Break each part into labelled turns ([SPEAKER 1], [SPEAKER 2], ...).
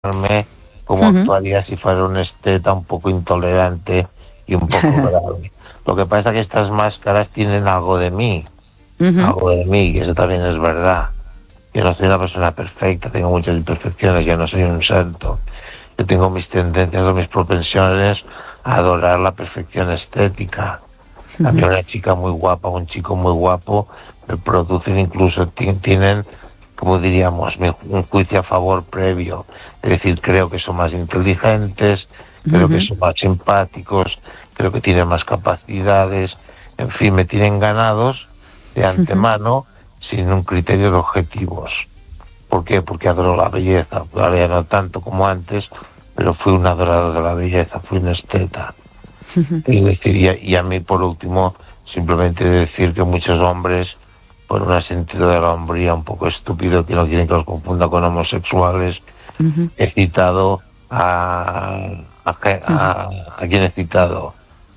[SPEAKER 1] cómo actuaría si fuera un esteta un poco intolerante y un poco grave. Lo que pasa es que estas máscaras tienen algo de mí, y eso también es verdad. Yo no soy una persona perfecta, tengo muchas imperfecciones, yo no soy un santo. Yo tengo mis tendencias o mis propensiones a adorar la perfección estética. A mí una chica muy guapa, un chico muy guapo, me producen incluso, tienen, como diríamos, un juicio a favor previo. Es decir, creo que son más inteligentes, creo que son más simpáticos, creo que tienen más capacidades, en fin, me tienen ganados de antemano sin un criterio de objetivos. ¿Por qué? Porque adoro la belleza. Ahora ya no tanto como antes, pero fui un adorador de la belleza, fui un esteta. Y a mí, por último, simplemente decir que muchos hombres, por un sentido de la hombría un poco estúpido, que no quieren que los confunda con homosexuales, he citado ¿a quién he citado?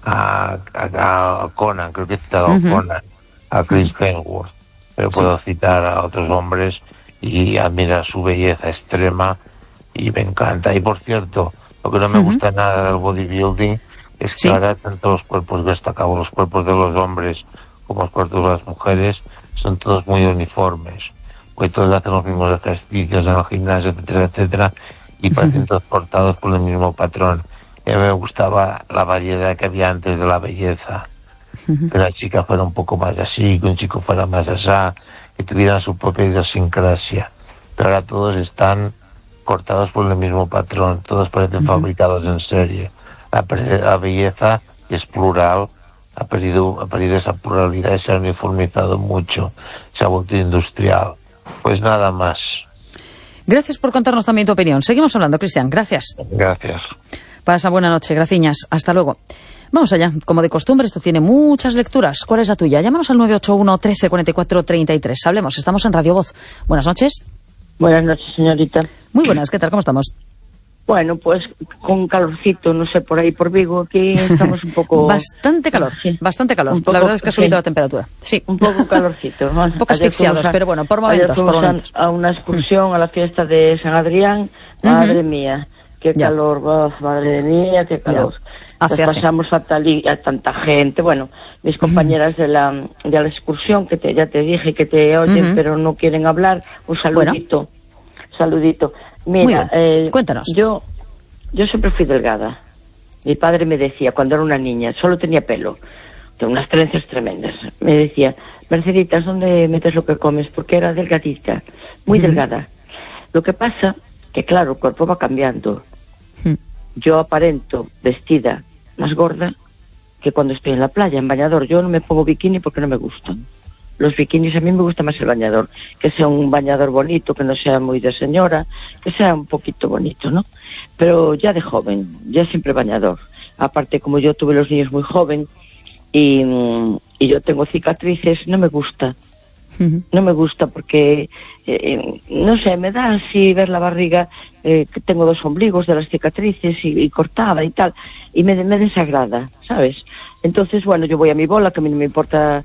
[SPEAKER 1] A Conan, creo que he citado a Conan, a Chris Hemsworth, pero puedo citar a otros hombres y admirar su belleza extrema y me encanta. Y por cierto, lo que no me gusta nada del bodybuilding es que ahora tanto los cuerpos destacados, los cuerpos de los hombres como los cuerpos de las mujeres son todos muy uniformes, pues todos hacen los mismos ejercicios en el gimnasio, etcétera, etcétera, y parecen todos cortados por el mismo patrón. Y a mí me gustaba la variedad que había antes de la belleza, que la chica fuera un poco más así, que un chico fuera más asá, que tuvieran su propia idiosincrasia. Pero ahora todos están cortados por el mismo patrón, todos parecen fabricados en serie. La belleza es plural, ha perdido esa pluralidad y se ha uniformizado mucho, se ha vuelto industrial. Pues nada más.
[SPEAKER 2] Gracias por contarnos también tu opinión. Seguimos hablando, Cristian. Gracias.
[SPEAKER 1] Gracias.
[SPEAKER 2] Pasa buena noche, graciñas. Hasta luego. Vamos allá. Como de costumbre, esto tiene muchas lecturas. ¿Cuál es la tuya? Llámanos al 981 13 44 33. Hablemos, estamos en Radio Voz. Buenas noches.
[SPEAKER 3] Buenas noches, señorita.
[SPEAKER 2] Muy buenas, ¿qué tal? ¿Cómo estamos?
[SPEAKER 3] Bueno, pues con calorcito, no sé, por ahí por Vigo, aquí estamos un poco...
[SPEAKER 2] Bastante calor, bastante calor. La verdad es que ha subido la temperatura. Sí.
[SPEAKER 3] Un poco calorcito, ¿no?
[SPEAKER 2] Un poco asfixiados, pero bueno, por momentos, por momentos.
[SPEAKER 3] A una excursión a la fiesta de San Adrián, madre mía, qué calor, madre mía, qué calor. Nos pasamos fatal y a tanta gente. Bueno, mis compañeras de la excursión, que ya te dije que te oyen, pero no quieren hablar, un saludito. Bueno. Saludito. Mira,
[SPEAKER 2] cuéntanos.
[SPEAKER 3] Yo siempre fui delgada. Mi padre me decía, cuando era una niña, solo tenía pelo, de unas trenzas tremendas. Me decía, Merceditas, ¿dónde metes lo que comes? Porque era delgadita, muy delgada. Lo que pasa, que claro, el cuerpo va cambiando. Yo aparento vestida más gorda que cuando estoy en la playa, en bañador. Yo no me pongo bikini porque no me gustan. Los bikinis, a mí me gusta más el bañador, que sea un bañador bonito, que no sea muy de señora, que sea un poquito bonito, ¿no? Pero ya de joven, ya siempre bañador. Aparte, como yo tuve los niños muy joven y yo tengo cicatrices, no me gusta. No me gusta porque, no sé, me da así ver la barriga, que tengo 2 ombligos de las cicatrices y cortada y tal, y me desagrada, ¿sabes? Entonces, bueno, yo voy a mi bola, que a mí no me importa...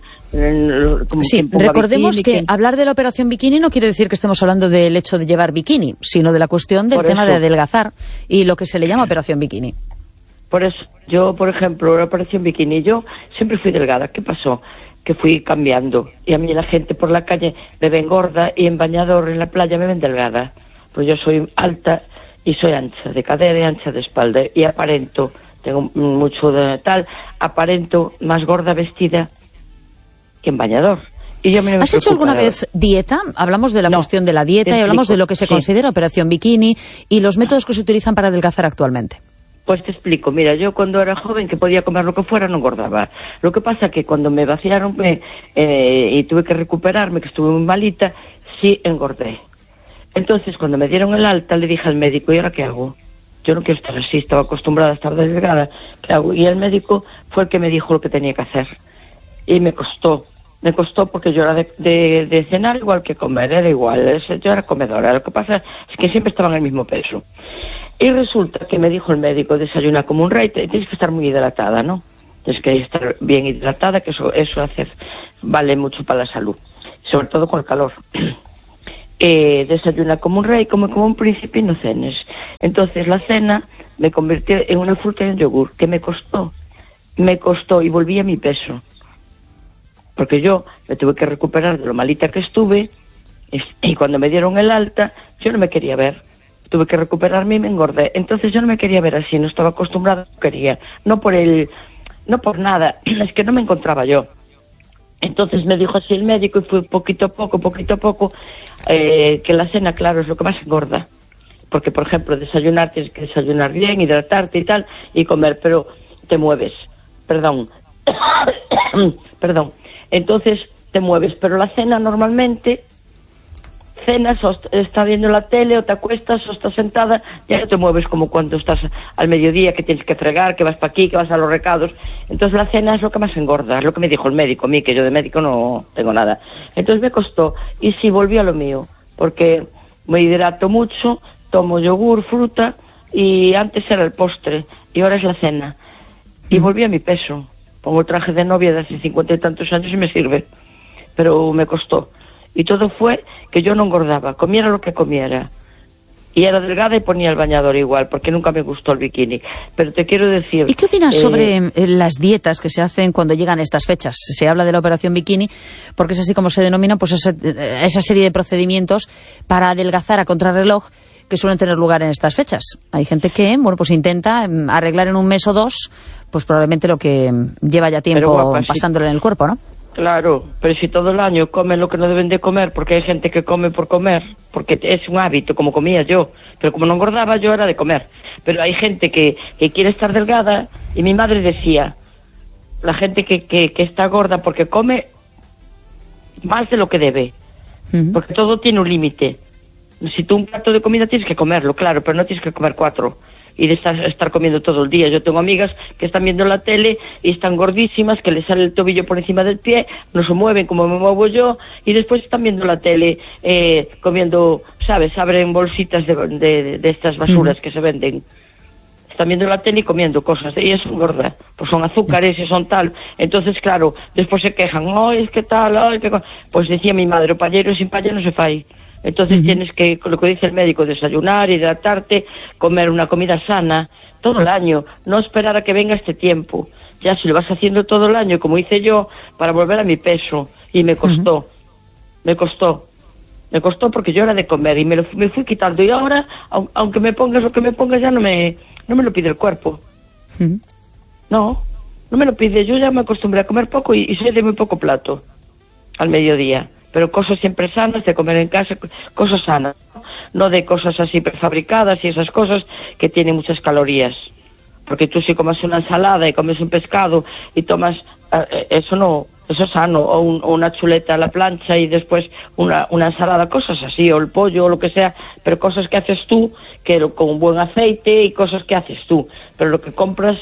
[SPEAKER 2] Sí, recordemos bikini, que hablar de la operación bikini no quiere decir que estemos hablando del hecho de llevar bikini, sino de la cuestión del tema de adelgazar y lo que se le llama operación bikini.
[SPEAKER 3] Por eso, yo, por ejemplo, la operación bikini, yo siempre fui delgada. ¿Qué pasó? Que fui cambiando, y a mí la gente por la calle me ven gorda y en bañador en la playa me ven delgada. Pues yo soy alta y soy ancha de cadera y ancha de espalda, y aparento, tengo mucho de tal, aparento más gorda vestida que en bañador. Y yo
[SPEAKER 2] ¿Has hecho alguna vez dieta? Hablamos de la cuestión de la dieta y hablamos de lo que se considera operación bikini y los métodos que se utilizan para adelgazar actualmente.
[SPEAKER 3] Pues te explico, mira, yo cuando era joven, que podía comer lo que fuera, no engordaba. Lo que pasa que cuando me vaciaron y tuve que recuperarme, que estuve muy malita, sí engordé. Entonces, cuando me dieron el alta, le dije al médico, ¿y ahora qué hago? Yo no quiero estar así, estaba acostumbrada a estar delgada, ¿qué hago? Y el médico fue el que me dijo lo que tenía que hacer. Y me costó porque yo era de cenar igual que comer, era igual, yo era comedora. Lo que pasa es que siempre estaba en el mismo peso. Y resulta que me dijo el médico, desayuna como un rey, tienes que estar muy hidratada, ¿no? Tienes que estar bien hidratada, que eso vale mucho para la salud, sobre todo con el calor. desayuna como un rey, come como un príncipe y no cenes. Entonces la cena me convirtió en una fruta y un yogur, que me costó y volví a mi peso. Porque yo me tuve que recuperar de lo malita que estuve, y cuando me dieron el alta, yo no me quería ver. Tuve que recuperarme y me engordé. Entonces yo no me quería ver así, no estaba acostumbrada, no quería. No por nada, es que no me encontraba yo. Entonces me dijo así el médico, y fue poquito a poco, que la cena, claro, es lo que más engorda. Porque, por ejemplo, desayunar, tienes que desayunar bien, hidratarte y tal, y comer, pero te mueves. Perdón. Entonces te mueves, pero la cena normalmente, cenas o estás viendo la tele o te acuestas o estás sentada, ya no te mueves como cuando estás al mediodía, que tienes que fregar, que vas para aquí, que vas a los recados. Entonces la cena es lo que más engorda, es lo que me dijo el médico a mí, que yo de médico no tengo nada. Entonces me costó, y sí, volví a lo mío, porque me hidrato mucho, tomo yogur, fruta, y antes era el postre y ahora es la cena, y volví a mi peso. Pongo el traje de novia de hace 50 y tantos años y me sirve, pero me costó. Y todo fue que yo no engordaba, comiera lo que comiera. Y era delgada y ponía el bañador igual, porque nunca me gustó el bikini. Pero te quiero decir...
[SPEAKER 2] ¿Y qué opinas sobre las dietas que se hacen cuando llegan estas fechas? Se habla de la operación bikini, porque es así como se denomina, pues esa serie de procedimientos para adelgazar a contrarreloj que suelen tener lugar en estas fechas. Hay gente que, bueno, pues intenta arreglar en un mes o dos, pues probablemente lo que lleva ya tiempo pasándole en el cuerpo, ¿no?
[SPEAKER 3] Claro, pero si todo el año comen lo que no deben de comer, porque hay gente que come por comer, porque es un hábito, como comía yo, pero como no engordaba yo era de comer. Pero hay gente que quiere estar delgada, y mi madre decía, la gente que está gorda porque come más de lo que debe, porque todo tiene un límite. Si tú un plato de comida tienes que comerlo, claro, pero no tienes que comer 4 y de estar comiendo todo el día. Yo tengo amigas que están viendo la tele y están gordísimas, que les sale el tobillo por encima del pie, no se mueven como me muevo yo, y después están viendo la tele comiendo, ¿sabes? Abren bolsitas de estas basuras que se venden. Están viendo la tele y comiendo cosas, y eso engorda, pues son azúcares y son tal. Entonces, claro, después se quejan, ¡ay, es que tal, ay, que... Pues decía mi madre, o pallero sin palla no se fai. Entonces tienes que, lo que dice el médico, desayunar, hidratarte, comer una comida sana todo el año, no esperar a que venga este tiempo. Ya si lo vas haciendo todo el año, como hice yo, para volver a mi peso, y me costó porque yo era de comer y me fui quitando, y ahora, aunque me pongas lo que me pongas, ya no me lo pide el cuerpo. No me lo pide, yo ya me acostumbré a comer poco y soy de muy poco plato al mediodía. Pero cosas siempre sanas, de comer en casa, cosas sanas, no de cosas así prefabricadas y esas cosas que tienen muchas calorías. Porque tú si comes una ensalada y comes un pescado y tomas, eso es sano, o una chuleta a la plancha y después una ensalada, cosas así, o el pollo o lo que sea, pero cosas que haces tú, que con un buen aceite, y cosas que haces tú. Pero lo que compras...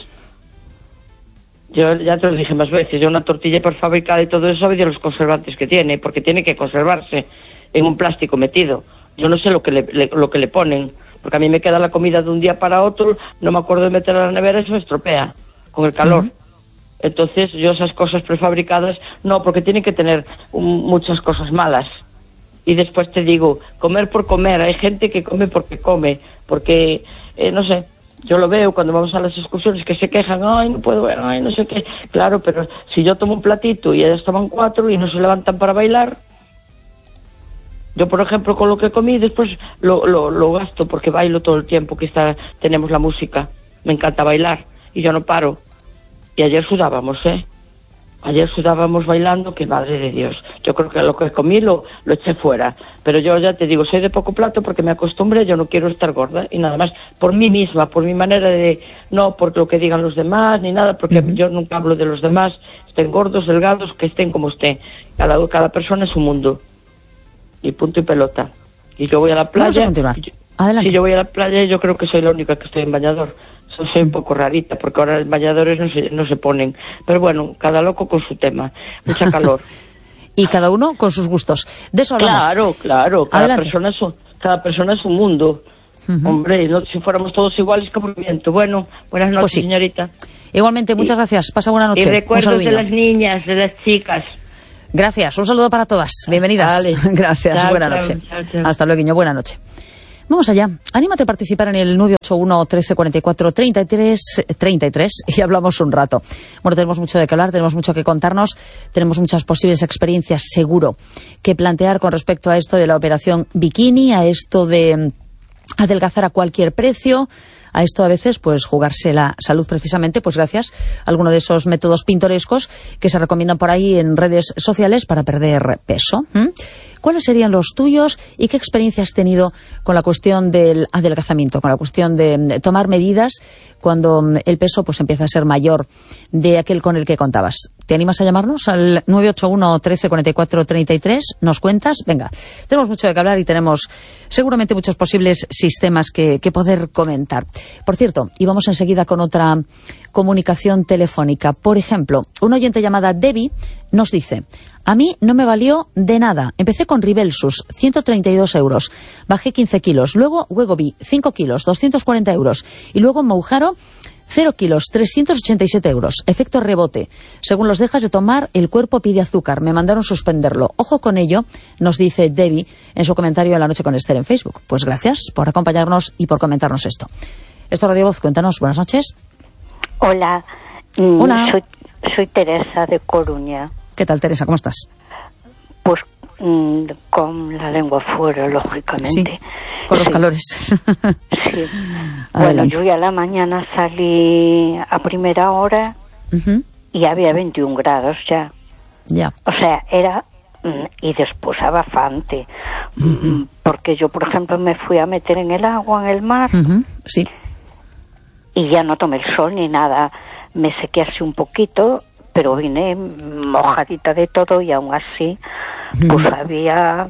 [SPEAKER 3] Yo ya te lo dije más veces, yo una tortilla prefabricada y todo eso sabe de los conservantes que tiene, porque tiene que conservarse en un plástico metido. Yo no sé lo que le ponen, porque a mí me queda la comida de un día para otro, no me acuerdo de meterla a la nevera y se me estropea con el calor. Entonces yo esas cosas prefabricadas no, porque tienen que tener muchas cosas malas. Y después te digo, comer por comer, hay gente que come porque come, porque, no sé... Yo lo veo cuando vamos a las excursiones, que se quejan, ay, no puedo ver, ay, no sé qué. Claro, pero si yo tomo un platito y ellas toman 4 y no se levantan para bailar, yo, por ejemplo, con lo que comí, después lo gasto, porque bailo todo el tiempo que tenemos la música. Me encanta bailar y yo no paro. Y ayer sudábamos, Ayer sudábamos bailando, que madre de Dios. Yo creo que lo que comí lo eché fuera. Pero yo ya te digo, soy de poco plato porque me acostumbré, yo no quiero estar gorda. Y nada más, por mí misma, por mi manera de... No por lo que digan los demás, ni nada, porque yo nunca hablo de los demás. Estén gordos, delgados, que estén como estén. Cada persona es un mundo. Y punto y pelota. Y yo voy a la playa...
[SPEAKER 2] Vamos a continuar. Adelante.
[SPEAKER 3] Si yo voy a la playa, yo creo que soy la única que estoy en bañador. Soy un poco rarita, porque ahora los bañadores no se ponen. Pero bueno, cada loco con su tema. Mucha calor.
[SPEAKER 2] Y cada uno con sus gustos. De eso hablamos.
[SPEAKER 3] Claro. Cada persona es un mundo. Hombre, si fuéramos todos iguales, qué movimiento. Bueno, buenas noches,
[SPEAKER 2] pues sí,
[SPEAKER 3] señorita.
[SPEAKER 2] Igualmente, muchas gracias. Pasa buena noche.
[SPEAKER 3] Y recuerdos de las niñas, de las chicas.
[SPEAKER 2] Gracias, un saludo para todas. Bienvenidas.
[SPEAKER 3] Vale.
[SPEAKER 2] Gracias,
[SPEAKER 3] Chao,
[SPEAKER 2] buena
[SPEAKER 3] chao,
[SPEAKER 2] noche.
[SPEAKER 3] chao, chao.
[SPEAKER 2] Hasta luego, buena noche. Vamos allá. Anímate a participar en el 981 13 44 33 y hablamos un rato. Bueno, tenemos mucho de qué hablar, tenemos mucho que contarnos, tenemos muchas posibles experiencias, seguro, que plantear con respecto a esto de la operación bikini, a esto de adelgazar a cualquier precio, a esto a veces pues jugarse la salud precisamente pues gracias a alguno de esos métodos pintorescos que se recomiendan por ahí en redes sociales para perder peso. ¿Cuáles serían los tuyos y qué experiencia has tenido con la cuestión del adelgazamiento, con la cuestión de tomar medidas cuando el peso pues empieza a ser mayor de aquel con el que contabas? ¿Te animas a llamarnos al 981 13 44 33? ¿Nos cuentas? Venga, tenemos mucho de qué hablar y tenemos seguramente muchos posibles sistemas que poder comentar. Por cierto, y vamos enseguida con otra comunicación telefónica. Por ejemplo, una oyente llamada Debbie nos dice: a mí no me valió de nada. Empecé con Ribelsus, 132 euros. Bajé 15 kilos. Luego Wegovy, 5 kilos, 240 euros. Y luego Moujaro, 0 kilos, 387 euros. Efecto rebote. Según los dejas de tomar, el cuerpo pide azúcar. Me mandaron suspenderlo. Ojo con ello, nos dice Debbie en su comentario en La Noche con Esther en Facebook. Pues gracias por acompañarnos y por comentarnos esto. Esto Radio Voz, cuéntanos. Buenas noches.
[SPEAKER 4] Hola.
[SPEAKER 2] Hola.
[SPEAKER 4] Soy Teresa de Coruña.
[SPEAKER 2] ¿Qué tal, Teresa? ¿Cómo estás?
[SPEAKER 4] Pues con la lengua fuera, lógicamente.
[SPEAKER 2] Sí, con los calores.
[SPEAKER 4] Sí. Bueno, yo ya a la mañana salí a primera hora y había 21 grados ya.
[SPEAKER 2] Ya.
[SPEAKER 4] O sea, era... y después abafante. Porque yo, por ejemplo, me fui a meter en el agua, en el mar.
[SPEAKER 2] Sí.
[SPEAKER 4] Y ya no tomé el sol ni nada. Me sequé así un poquito, pero vine mojadita de todo y aún así pues había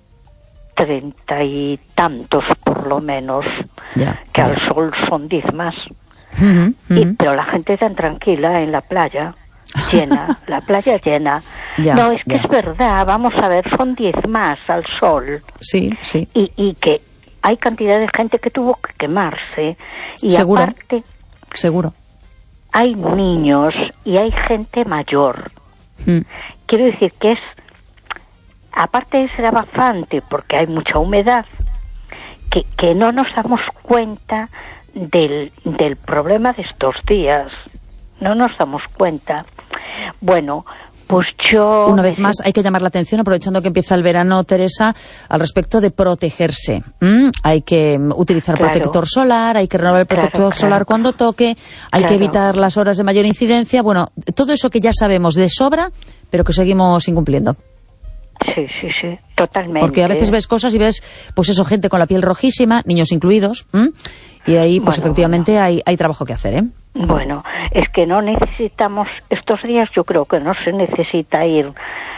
[SPEAKER 4] 30 y tantos por lo menos, que al sol son 10 más. Pero la gente tan tranquila en la playa, llena, la playa llena. No, es que es verdad, vamos a ver, son 10 más al sol.
[SPEAKER 2] Sí, sí.
[SPEAKER 4] Y que hay cantidad de gente que tuvo que quemarse. Y
[SPEAKER 2] seguro,
[SPEAKER 4] aparte...
[SPEAKER 2] seguro.
[SPEAKER 4] Hay niños y hay gente mayor. Quiero decir que es, aparte de ser abafante, porque hay mucha humedad, que no nos damos cuenta del problema de estos días. No nos damos cuenta. Bueno, pues yo...
[SPEAKER 2] Una vez más, hay que llamar la atención, aprovechando que empieza el verano, Teresa, al respecto de protegerse. Hay que utilizar protector solar, hay que renovar el protector solar cuando toque, hay que evitar las horas de mayor incidencia. Bueno, todo eso que ya sabemos de sobra, pero que seguimos incumpliendo.
[SPEAKER 4] Sí, sí, sí, totalmente.
[SPEAKER 2] Porque a veces ves cosas y ves, pues eso, gente con la piel rojísima, niños incluidos, y ahí, pues efectivamente hay trabajo que hacer, ¿eh?
[SPEAKER 4] Bueno, es que no necesitamos, estos días yo creo que no se necesita ir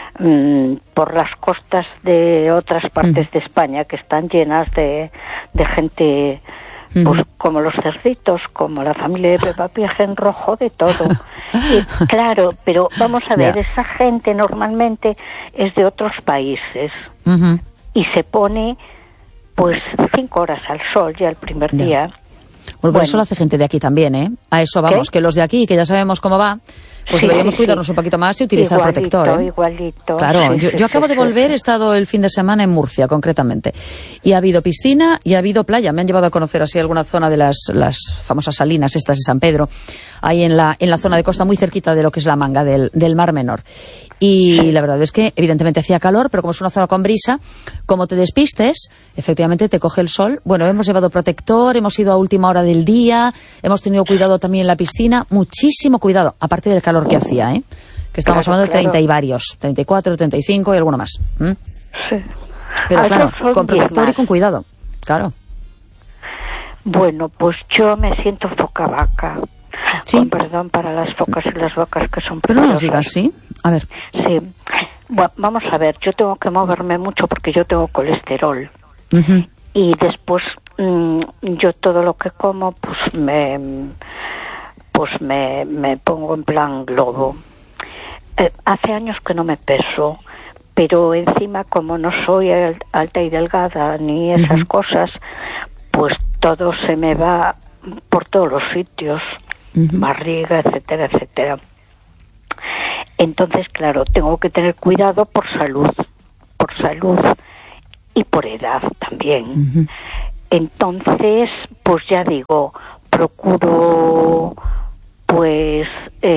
[SPEAKER 4] por las costas de otras partes de España que están llenas de gente, pues como los cerditos, como la familia de Peppa Pig en rojo, de todo. Y, claro, pero vamos a ver, esa gente normalmente es de otros países y se pone pues 5 horas al sol ya el primer día.
[SPEAKER 2] Bueno, por eso lo hace gente de aquí también, ¿eh? A eso vamos, que los de aquí, que ya sabemos cómo va, pues deberíamos cuidarnos un poquito más y utilizar protector, ¿eh?
[SPEAKER 4] Igualito.
[SPEAKER 2] Claro, yo acabo de volver, he estado el fin de semana en Murcia, concretamente. Y ha habido piscina y ha habido playa. Me han llevado a conocer así alguna zona de las famosas salinas estas de San Pedro, ahí en la zona de costa, muy cerquita de lo que es la Manga del Mar Menor. Y la verdad es que evidentemente hacía calor, pero como es una zona con brisa, como te despistes, efectivamente te coge el sol. Bueno, hemos llevado protector, hemos ido a última hora del día, hemos tenido cuidado también en la piscina, muchísimo cuidado, aparte del calor que hacía, ¿eh? Que estamos hablando de 30 y varios, 34, 35 y alguno más.
[SPEAKER 4] Sí.
[SPEAKER 2] Pero claro, con protector y con cuidado, claro.
[SPEAKER 4] Bueno, pues yo me siento foca vaca.
[SPEAKER 2] ¿Sí?
[SPEAKER 4] Con perdón para las focas y las vacas que son preciosas.
[SPEAKER 2] Pero no nos digas, ¿sí? A ver.
[SPEAKER 4] Sí. Bueno, vamos a ver, yo tengo que moverme mucho porque yo tengo colesterol. Y después yo todo lo que como pues me pongo en plan globo. Hace años que no me peso, pero encima como no soy alta y delgada ni esas cosas, pues todo se me va por todos los sitios. Barriga, etcétera, etcétera. Entonces, claro, tengo que tener cuidado por salud y por edad también. Entonces, pues ya digo, procuro pues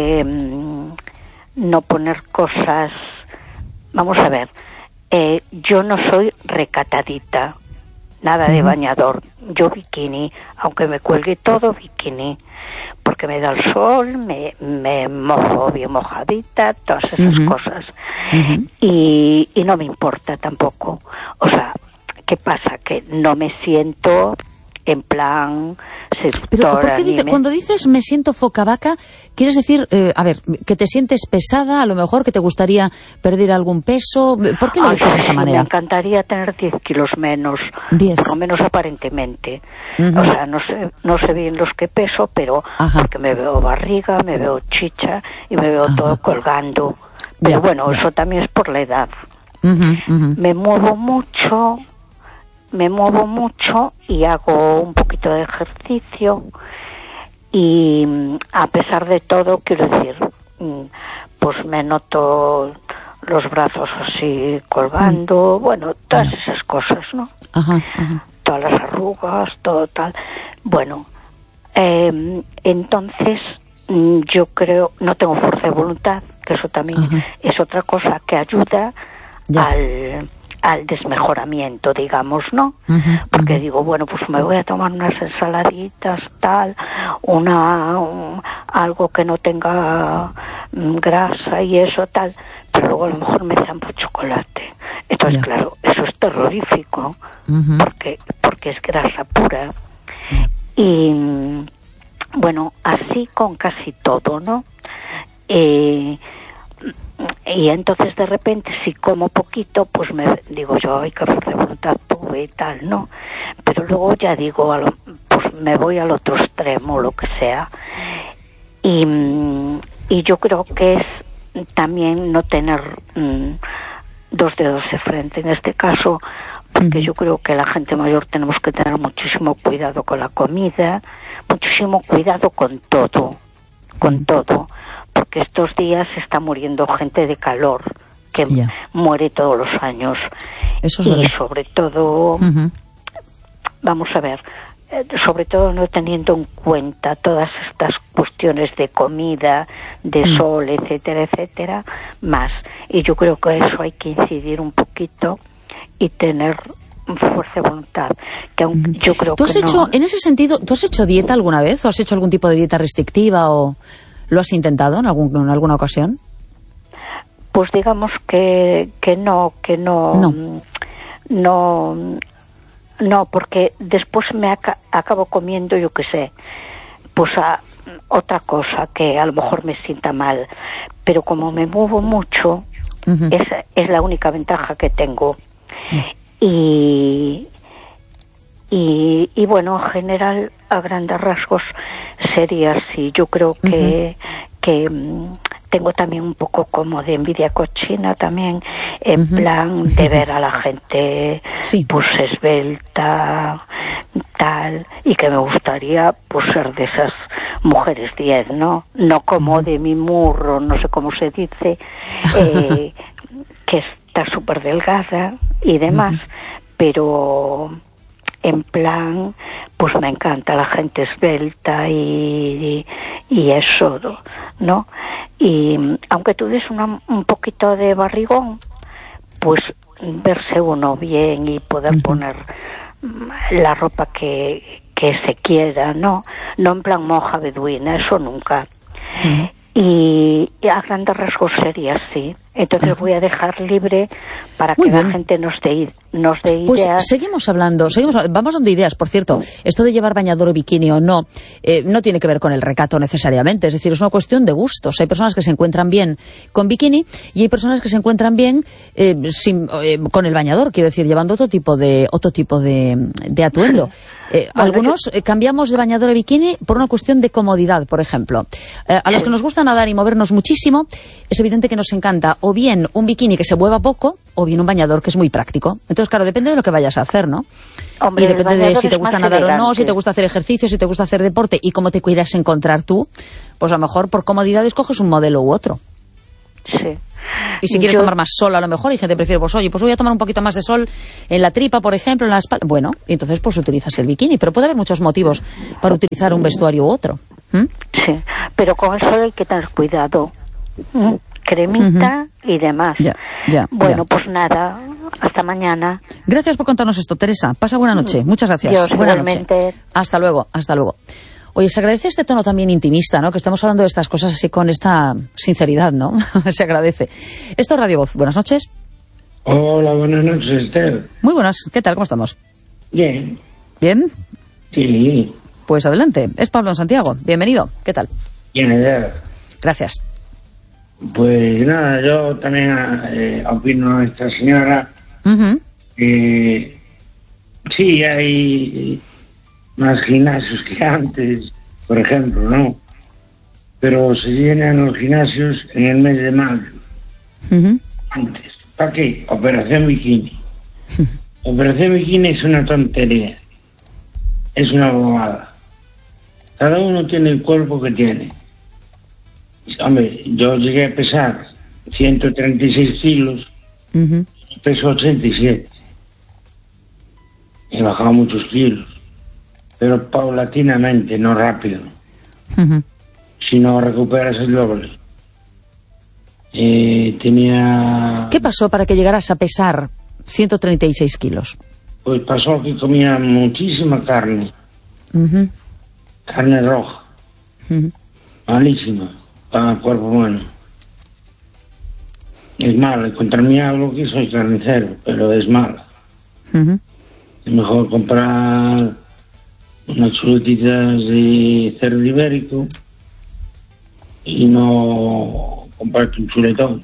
[SPEAKER 4] no poner cosas. Vamos a ver, yo no soy recatadita, nada de bañador, yo bikini, aunque me cuelgue todo bikini, porque me da el sol, me mojo bien mojadita, todas esas cosas, y no me importa tampoco. O sea, ¿qué pasa? Que no me siento en plan seductora.
[SPEAKER 2] Pero ¿por qué cuando dices me siento foca vaca, quieres decir, a ver, que te sientes pesada, a lo mejor que te gustaría perder algún peso? ¿Por qué lo dices de esa manera?
[SPEAKER 4] Me encantaría tener 10 kilos menos,
[SPEAKER 2] 10.
[SPEAKER 4] Por lo menos aparentemente. O sea, no sé bien los que peso, pero porque me veo barriga, me veo chicha y me veo todo colgando. Pero bueno, eso también es por la edad. Me muevo mucho y hago un poquito de ejercicio, y a pesar de todo, quiero decir, pues me noto los brazos así colgando, bueno, todas esas cosas, ¿no? Todas las arrugas, todo tal. Bueno, entonces yo creo, no tengo fuerza de voluntad, que eso también es otra cosa que ayuda al desmejoramiento, digamos, ¿no? Porque digo, bueno, pues me voy a tomar unas ensaladitas, tal, algo que no tenga grasa y eso, tal, pero luego a lo mejor me zampo chocolate. Entonces, claro, eso es terrorífico, porque es grasa pura. Y, bueno, así con casi todo, ¿no? Y entonces de repente si como poquito, pues me digo yo, ay, qué fuerza de voluntad tuve y tal, ¿no? Pero luego ya digo, pues me voy al otro extremo, lo que sea. Y yo creo que es también no tener dos dedos de frente en este caso, porque yo creo que la gente mayor tenemos que tener muchísimo cuidado con la comida, muchísimo cuidado con todo, porque estos días se está muriendo gente de calor, que muere todos los años. Eso es verdad. Y sobre todo, vamos a ver, sobre todo no teniendo en cuenta todas estas cuestiones de comida, de sol, etcétera, etcétera, más. Y yo creo que eso hay que incidir un poquito y tener fuerza de voluntad, que aunque yo creo
[SPEAKER 2] ¿Tú has
[SPEAKER 4] que
[SPEAKER 2] hecho,
[SPEAKER 4] no.
[SPEAKER 2] en ese sentido, ¿tú has hecho dieta alguna vez? ¿O has hecho algún tipo de dieta restrictiva o lo has intentado en alguna ocasión?
[SPEAKER 4] Pues digamos que no, porque después me acabo comiendo, yo qué sé, pues otra cosa que a lo mejor me sienta mal, pero como me muevo mucho, es la única ventaja que tengo. Y bueno, en general, a grandes rasgos sería así. Yo creo que tengo también un poco como de envidia cochina también, en plan de ver a la gente pues esbelta, tal, y que me gustaría pues ser de esas mujeres 10, ¿no? No como de mi murro, no sé cómo se dice, que está súper delgada y demás, pero en plan, pues me encanta la gente esbelta y eso, ¿no? Y aunque tú des un poquito de barrigón, pues verse uno bien y poder poner la ropa que se quiera, ¿no? No en plan monja beduina, eso nunca. Y a grandes rasgos sería así. Entonces voy a dejar libre para que la gente nos dé ideas.
[SPEAKER 2] Pues seguimos hablando, vamos dando ideas. Por cierto, esto de llevar bañador o bikini o no, no tiene que ver con el recato necesariamente. Es decir, es una cuestión de gustos. Hay personas que se encuentran bien con bikini y hay personas que se encuentran bien con el bañador, quiero decir, llevando otro tipo de atuendo. Algunos cambiamos de bañador a bikini por una cuestión de comodidad, por ejemplo. A los que nos gusta nadar y movernos muchísimo, es evidente que nos encanta o bien un bikini que se mueva poco o bien un bañador que es muy práctico. Entonces, claro, depende de lo que vayas a hacer, ¿no?
[SPEAKER 4] Hombre,
[SPEAKER 2] y depende de si te gusta nadar o no, si te gusta hacer ejercicio, si te gusta hacer deporte y cómo te quieras encontrar tú, pues a lo mejor por comodidad escoges un modelo u otro.
[SPEAKER 4] Sí.
[SPEAKER 2] Y si quieres tomar más sol, a lo mejor, hay gente que prefiere, pues oye, pues voy a tomar un poquito más de sol en la tripa, por ejemplo, en la espalda. Bueno, y entonces pues utilizas el bikini, pero puede haber muchos motivos para utilizar un vestuario u otro.
[SPEAKER 4] Sí, pero con el sol hay que tener cuidado. Cremita y demás. Bueno, pues nada, hasta mañana.
[SPEAKER 2] Gracias por contarnos esto, Teresa. Pasa buena noche. Muchas gracias. Buena noche. Hasta luego, hasta luego. Oye, se agradece este tono también intimista, ¿no? Que estamos hablando de estas cosas así con esta sinceridad, ¿no? Se agradece. Esto es Radio Voz. Buenas noches.
[SPEAKER 5] Hola, buenas noches, Esther.
[SPEAKER 2] Muy buenas. ¿Qué tal? ¿Cómo estamos?
[SPEAKER 5] Bien.
[SPEAKER 2] ¿Bien?
[SPEAKER 5] Sí.
[SPEAKER 2] Pues adelante. Es Pablo en Santiago. Bienvenido. ¿Qué tal?
[SPEAKER 5] Bien, Esther.
[SPEAKER 2] Gracias.
[SPEAKER 5] Pues nada, yo también opino a esta señora. Sí, hay más gimnasios que antes, por ejemplo, ¿no? Pero se llenan los gimnasios en el mes de mayo. Antes. ¿Para qué? Operación Bikini. Operación Bikini es una tontería. Es una bobada. Cada uno tiene el cuerpo que tiene. Hombre, yo llegué a pesar 136 kilos, peso 87. He bajado muchos kilos, pero paulatinamente, no rápido. Si no recuperas el doble. Tenía...
[SPEAKER 2] ¿Qué pasó para que llegaras a pesar 136 kilos?
[SPEAKER 5] Pues pasó que comía muchísima carne. Carne roja. Malísima para el cuerpo humano. Es mala. Contra mí hablo que soy carnicero, pero es mala. Es mejor comprar unas chuletitas de cerdo ibérico y no comprarte un chuletón.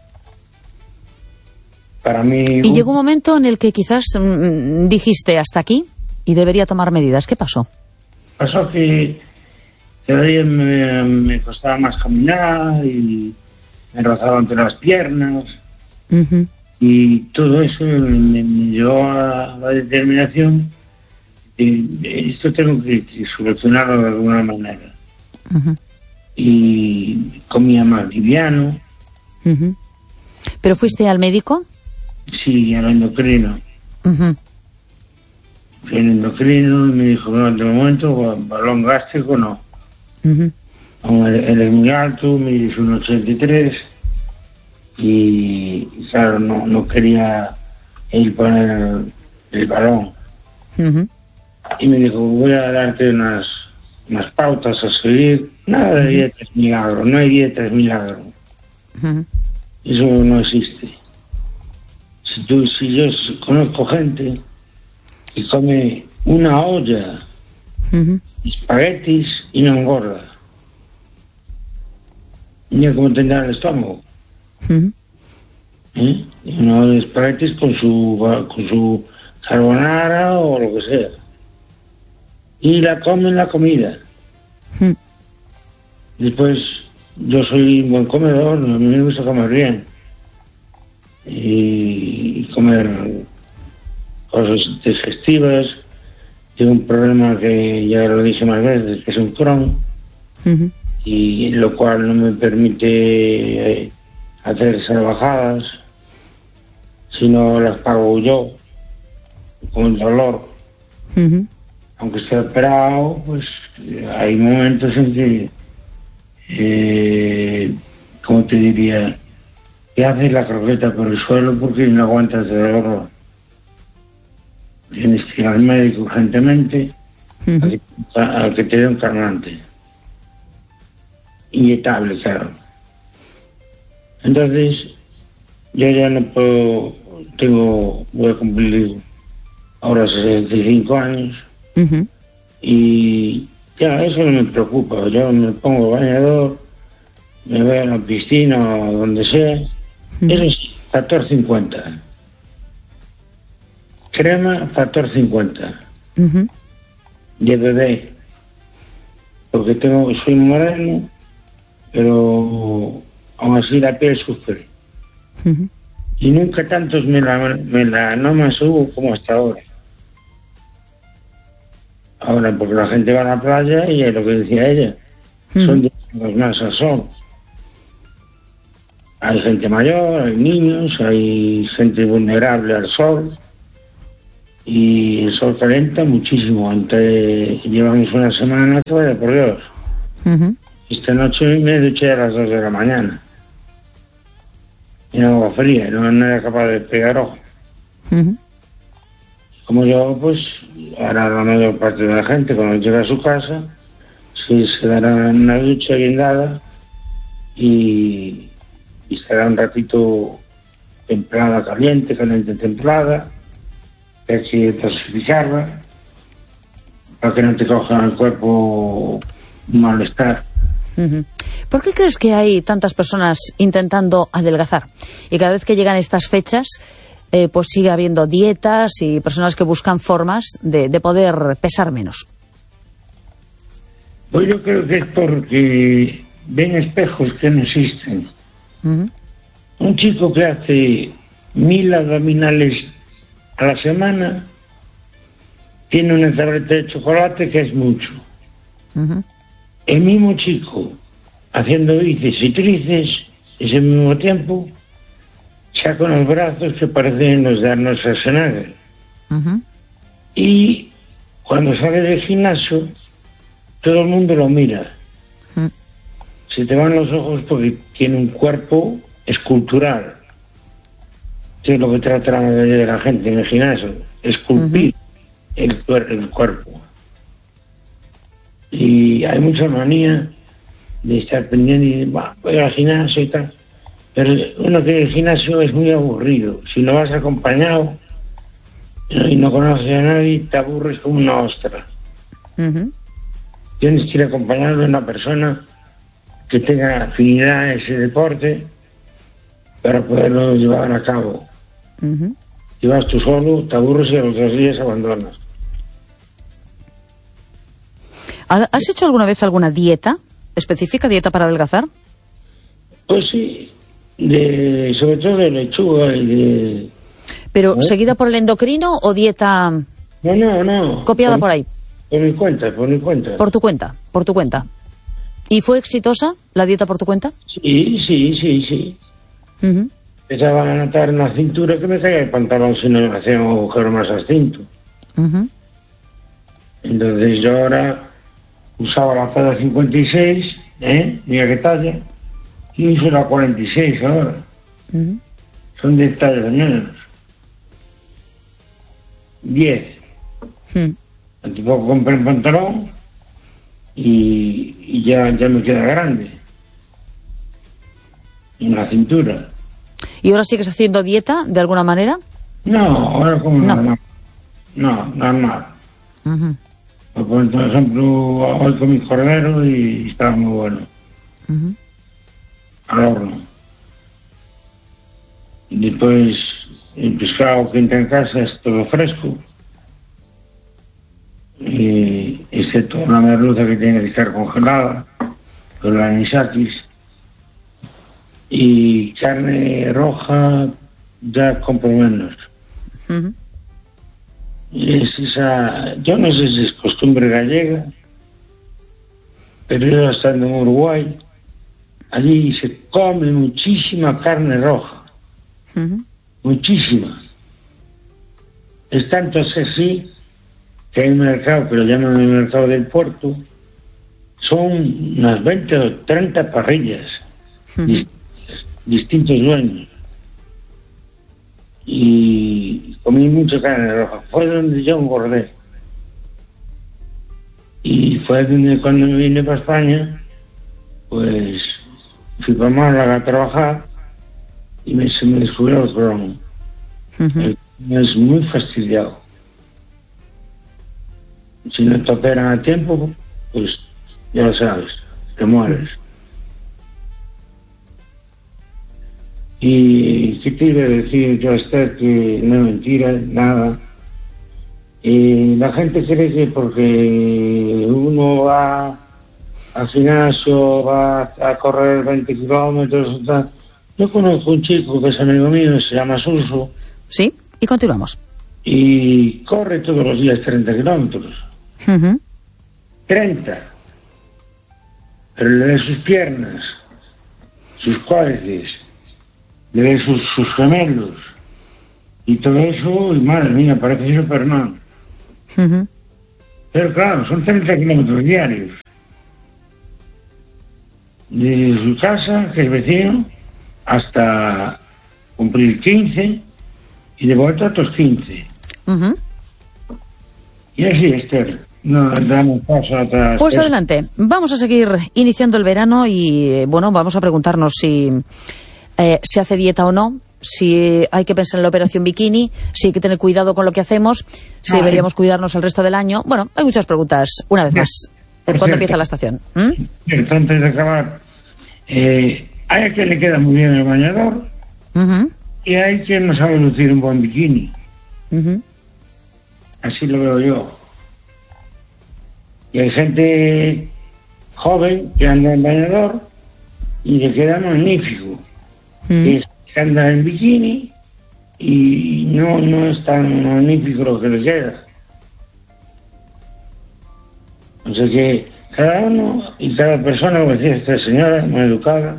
[SPEAKER 5] Para mí...
[SPEAKER 2] Y llegó un momento en el que quizás dijiste hasta aquí y debería tomar medidas. ¿Qué pasó?
[SPEAKER 5] Pasó que cada día me costaba más caminar y me rozaba entre las piernas. Y todo eso me llevó a la determinación de esto tengo que solucionarlo de alguna manera. Y comía más liviano.
[SPEAKER 2] ¿Pero fuiste al médico?
[SPEAKER 5] Sí, al endocrino. Fui al endocrino y me dijo, no, de momento, balón gástrico no. Él es muy alto, me dice 1,83 y claro, no quería él poner el balón. Y me dijo, voy a darte unas pautas a seguir. Nada de dietas milagro, no hay dietas milagro. Eso no existe. Si yo conozco gente que come una olla de espaguetis y no engorda. Mira cómo tendrá el estómago. Una olla de espaguetis con su carbonara o lo que sea. Y la come en la comida. Después, yo soy un buen comedor, a mí me gusta comer bien. Y comer cosas digestivas. Tengo un problema que ya lo dije más veces, que es un Crohn, y lo cual no me permite hacer salvajadas, sino las pago yo, con el dolor. Aunque esté operado, pues hay momentos en que, ¿cómo te diría? Que haces la croqueta por el suelo porque no aguantas de dolor. Tienes que ir al médico urgentemente al que te dé un calmante. Inyectable, claro. Entonces, yo ya no puedo, voy a cumplir ahora 65 años y ya eso no me preocupa. Yo me pongo bañador, me voy a la piscina o donde sea. Eso es factor 50. Crema, factor 50. De bebé. Porque soy moreno, pero aún así la piel sufre. Y nunca tantos melanomas hubo como hasta ahora. Ahora, porque la gente va a la playa y es lo que decía ella, son más al sol. Hay gente mayor, hay niños, hay gente vulnerable al sol. Y el sol calienta muchísimo. Llevamos una semana que vaya por Dios. Esta noche me duché a las 2 de la mañana. Y agua fría, no era capaz de pegar ojo. Como yo, pues, ahora la mayor parte de la gente, cuando llega a su casa, se dará una ducha guindada y estará un ratito templada, caliente, templada, hay que dosificarla para que no te coja el cuerpo un malestar.
[SPEAKER 2] ¿Por qué crees que hay tantas personas intentando adelgazar? Y cada vez que llegan estas fechas, pues sigue habiendo dietas y personas que buscan formas de poder pesar menos.
[SPEAKER 5] Pues yo creo que es porque ven espejos que no existen. Un chico que hace 1000 abdominales a la semana tiene una tableta de chocolate que es mucho. El mismo chico haciendo bíceps y tríceps ese mismo tiempo saca unos brazos que parecen los de Arnold Schwarzenegger. Y cuando sale del gimnasio todo el mundo lo mira. Se te van los ojos porque tiene un cuerpo escultural. Que es lo que trata la mayoría de la gente en el gimnasio, esculpir el cuerpo. Y hay mucha manía de estar pendiente y voy al gimnasio y tal. Pero uno que el gimnasio es muy aburrido. Si no vas acompañado y no conoces a nadie, te aburres como una ostra. Tienes que ir acompañado de una persona que tenga afinidad a ese deporte para poderlo llevar a cabo. Si vas tú solo, te aburres y a los 2 días abandonas.
[SPEAKER 2] ¿Has hecho alguna vez alguna dieta específica, dieta para adelgazar?
[SPEAKER 5] Pues sí, sobre todo de lechuga y de...
[SPEAKER 2] ¿Pero seguida por el endocrino o dieta
[SPEAKER 5] No.
[SPEAKER 2] copiada por ahí?
[SPEAKER 5] Por mi cuenta.
[SPEAKER 2] Por tu cuenta. ¿Y fue exitosa la dieta por tu cuenta?
[SPEAKER 5] Sí. Empezaba a notar en la cintura que me caía el pantalón si no me hacía un agujero más al cinto. Entonces yo ahora usaba la talla 56, mira qué talla, y uso la 46 ahora. Son 10 tallas menos. 10. Hace poco compré el pantalón y ya me queda grande en la cintura.
[SPEAKER 2] ¿Y ahora sigues haciendo dieta de alguna manera?
[SPEAKER 5] No, ahora como normal. No, normal. Por ejemplo, hoy comí cordero y estaba muy bueno. Al horno. Después el pescado que entra en casa es todo fresco. Excepto la merluza que tiene que estar congelada, con la anisakis. Y carne roja ya compro menos. Es esa, yo no sé si es costumbre gallega, pero yo estando en Uruguay, allí se come muchísima carne roja. Muchísima. Es tanto así que hay un mercado que lo llaman el mercado del puerto, son unas 20 o 30 parrillas, distintos dueños. Y comí mucha carne roja. Fue donde yo engordé. Y fue donde cuando me vine para España, pues fui para Málaga a trabajar y se me descubrió el Crohn. Es muy fastidiado. Si no te operan a tiempo, pues ya lo sabes, te mueres. Y qué te iba a decir yo a usted, que no es mentira, nada. La gente cree que porque uno va al gimnasio, va a correr 20 kilómetros, tal. Yo conozco un chico que es amigo mío, se llama Suso.
[SPEAKER 2] Sí, y continuamos.
[SPEAKER 5] Y corre todos los días 30 kilómetros. 30. Pero le da sus piernas, sus cuádriceps de ver sus gemelos y todo eso, y madre mía, parece Superman. Pero claro, son 30 kilómetros diarios. Desde su casa, que es vecino, hasta cumplir 15 y de vuelta otros 15. Y así, Esther, nos damos paso a otras...
[SPEAKER 2] Pues adelante, vamos a seguir iniciando el verano y, bueno, vamos a preguntarnos si se hace dieta o no, si hay que pensar en la operación bikini, si hay que tener cuidado con lo que hacemos, si deberíamos cuidarnos el resto del año. Bueno, hay muchas preguntas, una vez más. ¿Cuándo empieza la estación?
[SPEAKER 5] Antes de acabar, hay a quien le queda muy bien el bañador y hay quien no sabe lucir un buen bikini. Así lo veo yo. Y hay gente joven que anda en bañador y le queda magnífico. Que anda en bikini y no es tan magnífico lo que le queda. O sea que cada uno y cada persona, como decía esta señora, muy educada,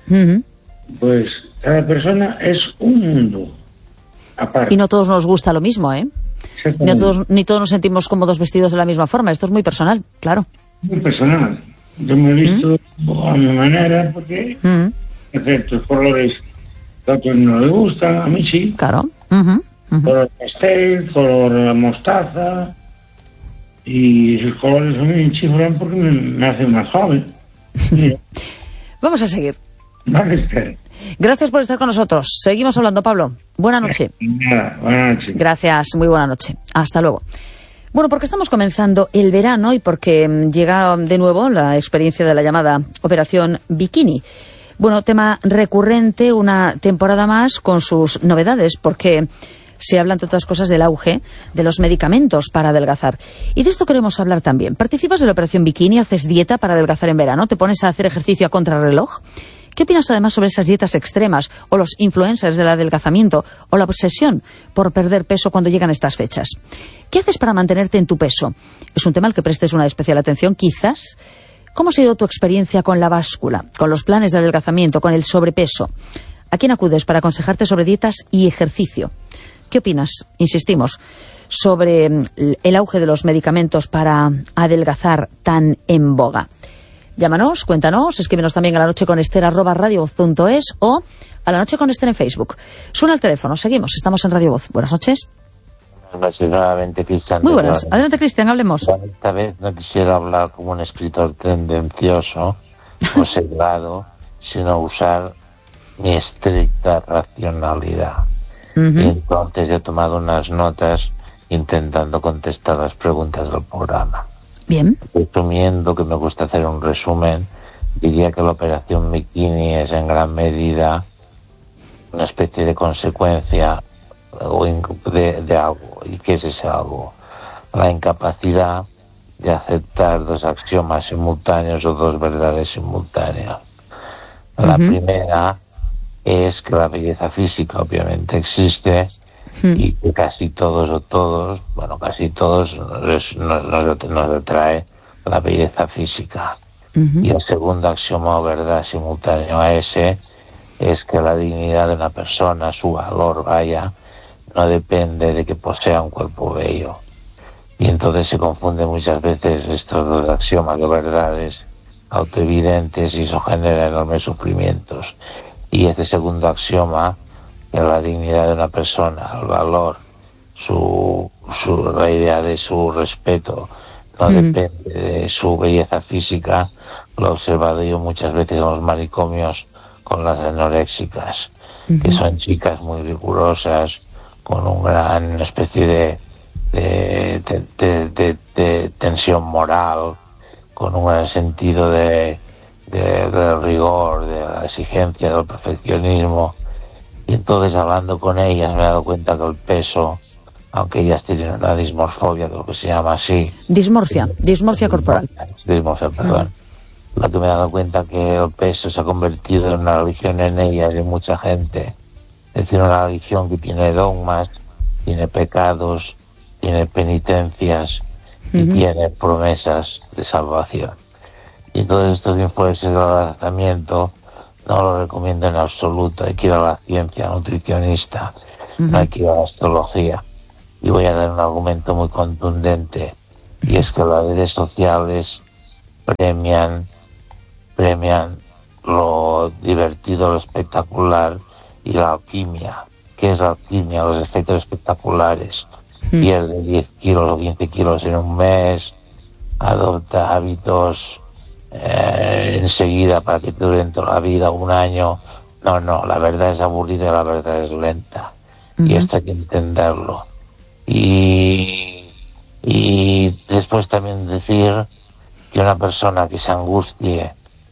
[SPEAKER 5] pues cada persona es un mundo aparte.
[SPEAKER 2] Y no todos nos gusta lo mismo, ¿eh? Ni todos nos sentimos cómodos vestidos de la misma forma. Esto es muy personal, claro.
[SPEAKER 5] Muy personal. Yo me he visto a mi manera porque hay ciertos colores que a otros no les gustan, a mí sí.
[SPEAKER 2] Claro.
[SPEAKER 5] Color pastel, color mostaza. Y esos colores a mí me chiflan porque me hacen más joven.
[SPEAKER 2] Vamos a seguir.
[SPEAKER 5] Vale, espera.
[SPEAKER 2] Gracias por estar con nosotros. Seguimos hablando, Pablo. Buena noche.
[SPEAKER 5] Buenas noches.
[SPEAKER 2] Gracias, muy buena noche. Hasta luego. Bueno, porque estamos comenzando el verano y porque llega de nuevo la experiencia de la llamada Operación Bikini. Bueno, tema recurrente, una temporada más con sus novedades, porque se habla, entre otras cosas, del auge de los medicamentos para adelgazar. Y de esto queremos hablar también. ¿Participas de la Operación Bikini? ¿Haces dieta para adelgazar en verano? ¿Te pones a hacer ejercicio a contrarreloj? ¿Qué opinas además sobre esas dietas extremas o los influencers del adelgazamiento o la obsesión por perder peso cuando llegan estas fechas? ¿Qué haces para mantenerte en tu peso? ¿Es un tema al que prestes una especial atención, quizás? ¿Cómo ha sido tu experiencia con la báscula, con los planes de adelgazamiento, con el sobrepeso? ¿A quién acudes para aconsejarte sobre dietas y ejercicio? ¿Qué opinas, insistimos, sobre el auge de los medicamentos para adelgazar tan en boga? Llámanos, cuéntanos, escríbenos también a lanocheconester@radiovoz.es o a La Noche con Ester en Facebook. Suena el teléfono, seguimos, estamos en Radio Voz. Buenas noches.
[SPEAKER 1] Buenas noches nuevamente, Cristian.
[SPEAKER 2] Muy buenas. Adelante, Cristian, hablemos.
[SPEAKER 1] Esta vez no quisiera hablar como un escritor tendencioso o sesgado, sino usar mi estricta racionalidad. Y entonces he tomado unas notas intentando contestar las preguntas del programa.
[SPEAKER 2] Bien.
[SPEAKER 1] Resumiendo, que me gusta hacer un resumen, diría que la operación Bikini es en gran medida una especie de consecuencia de algo. ¿Y qué es ese algo? La incapacidad de aceptar dos axiomas simultáneos o dos verdades simultáneas. La primera es que la belleza física obviamente existe y que casi todos nos atrae la belleza física. Y el segundo axioma o verdad simultáneo a ese es que la dignidad de una persona, su valor, no depende de que posea un cuerpo bello. Y entonces se confunden muchas veces estos dos axiomas o verdades autoevidentes y eso genera enormes sufrimientos. Y este segundo axioma, que la dignidad de una persona, el valor, la idea de su respeto, no depende de su belleza física, lo he observado yo muchas veces en los manicomios con las anoréxicas, que son chicas muy rigurosas, con una especie de tensión moral, con un sentido de rigor, de la exigencia, del perfeccionismo. Y entonces, hablando con ellas, me he dado cuenta que el peso, aunque ellas tienen una dismorfobia, creo que se llama así. Dismorfia
[SPEAKER 2] corporal.
[SPEAKER 1] Dismorfia, perdón. Lo que me he dado cuenta que el peso se ha convertido en una religión en ellas y en mucha gente. Es decir, una religión que tiene dogmas, tiene pecados, tiene penitencias y tiene promesas de salvación. Y todos estos influencers del adelgazamiento no lo recomiendo en absoluto. Hay que ir a la ciencia, nutricionista, no hay que ir a la astrología. Y voy a dar un argumento muy contundente, y es que las redes sociales premian lo divertido, lo espectacular y la alquimia. ¿Qué es la alquimia? Los efectos espectaculares. Pierde 10 kilos o 15 kilos en un mes, adopta hábitos enseguida para que te duren toda la vida, un año. No, la verdad es aburrida y la verdad es lenta. Y esto hay que entenderlo. Y después también decir que una persona que se angustie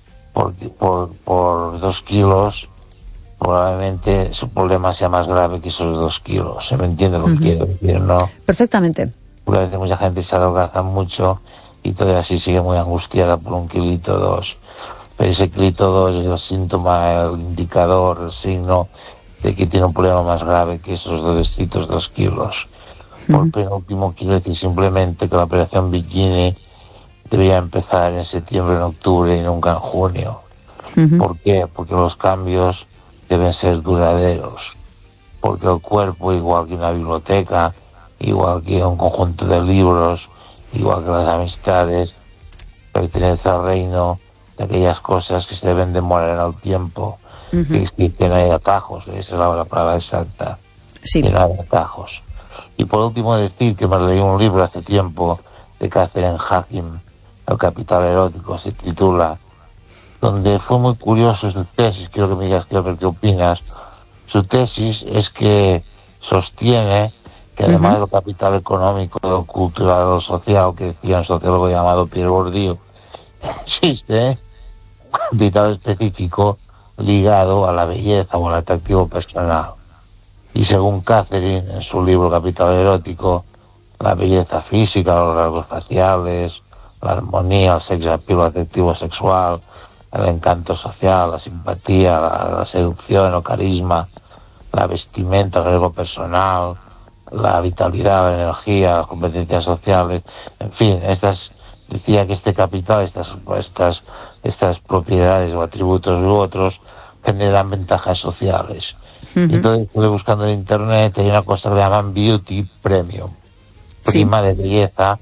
[SPEAKER 1] por 2 kilos, probablemente su problema sea más grave que esos 2 kilos. ¿Se me entiende lo que quiero decir, no?
[SPEAKER 2] Perfectamente.
[SPEAKER 1] Porque a veces mucha gente se adelgaza mucho y todavía así sigue muy angustiada por 1 kilito, 2. Pero ese kilito 2 es el síntoma, el indicador, el signo de que tiene un problema más grave que esos 2 kilos. Por penúltimo, quiero decir simplemente que la operación bikini debería empezar en septiembre, en octubre y nunca en junio. ¿Por qué? Porque los cambios deben ser duraderos. Porque el cuerpo, igual que una biblioteca, igual que un conjunto de libros, igual que las amistades, pertenece al reino de aquellas cosas que se deben demorar en el tiempo, que no hay atajos, esa es la palabra exacta,
[SPEAKER 2] sí.
[SPEAKER 1] Que no hay atajos. Y por último decir que me leí un libro hace tiempo de Catherine Hacking, El capital erótico, se titula, donde fue muy curioso su tesis. Quiero que me digas qué opinas. Su tesis es que sostiene que además del capital económico, del cultural, del social, que decía un sociólogo llamado Pierre Bourdieu, existe un capital específico ligado a la belleza o al atractivo personal. Y según Catherine, en su libro Capital erótico, la belleza física, los rasgos faciales, la armonía, el sex appeal, el atractivo sexual, el encanto social, la simpatía, la seducción o carisma, la vestimenta, el riesgo personal, la vitalidad, la energía, las competencias sociales, en fin, decía que este capital, estas propiedades o atributos u otros generan ventajas sociales. Entonces estuve buscando en internet, hay una cosa que le llaman beauty premium, prima de belleza,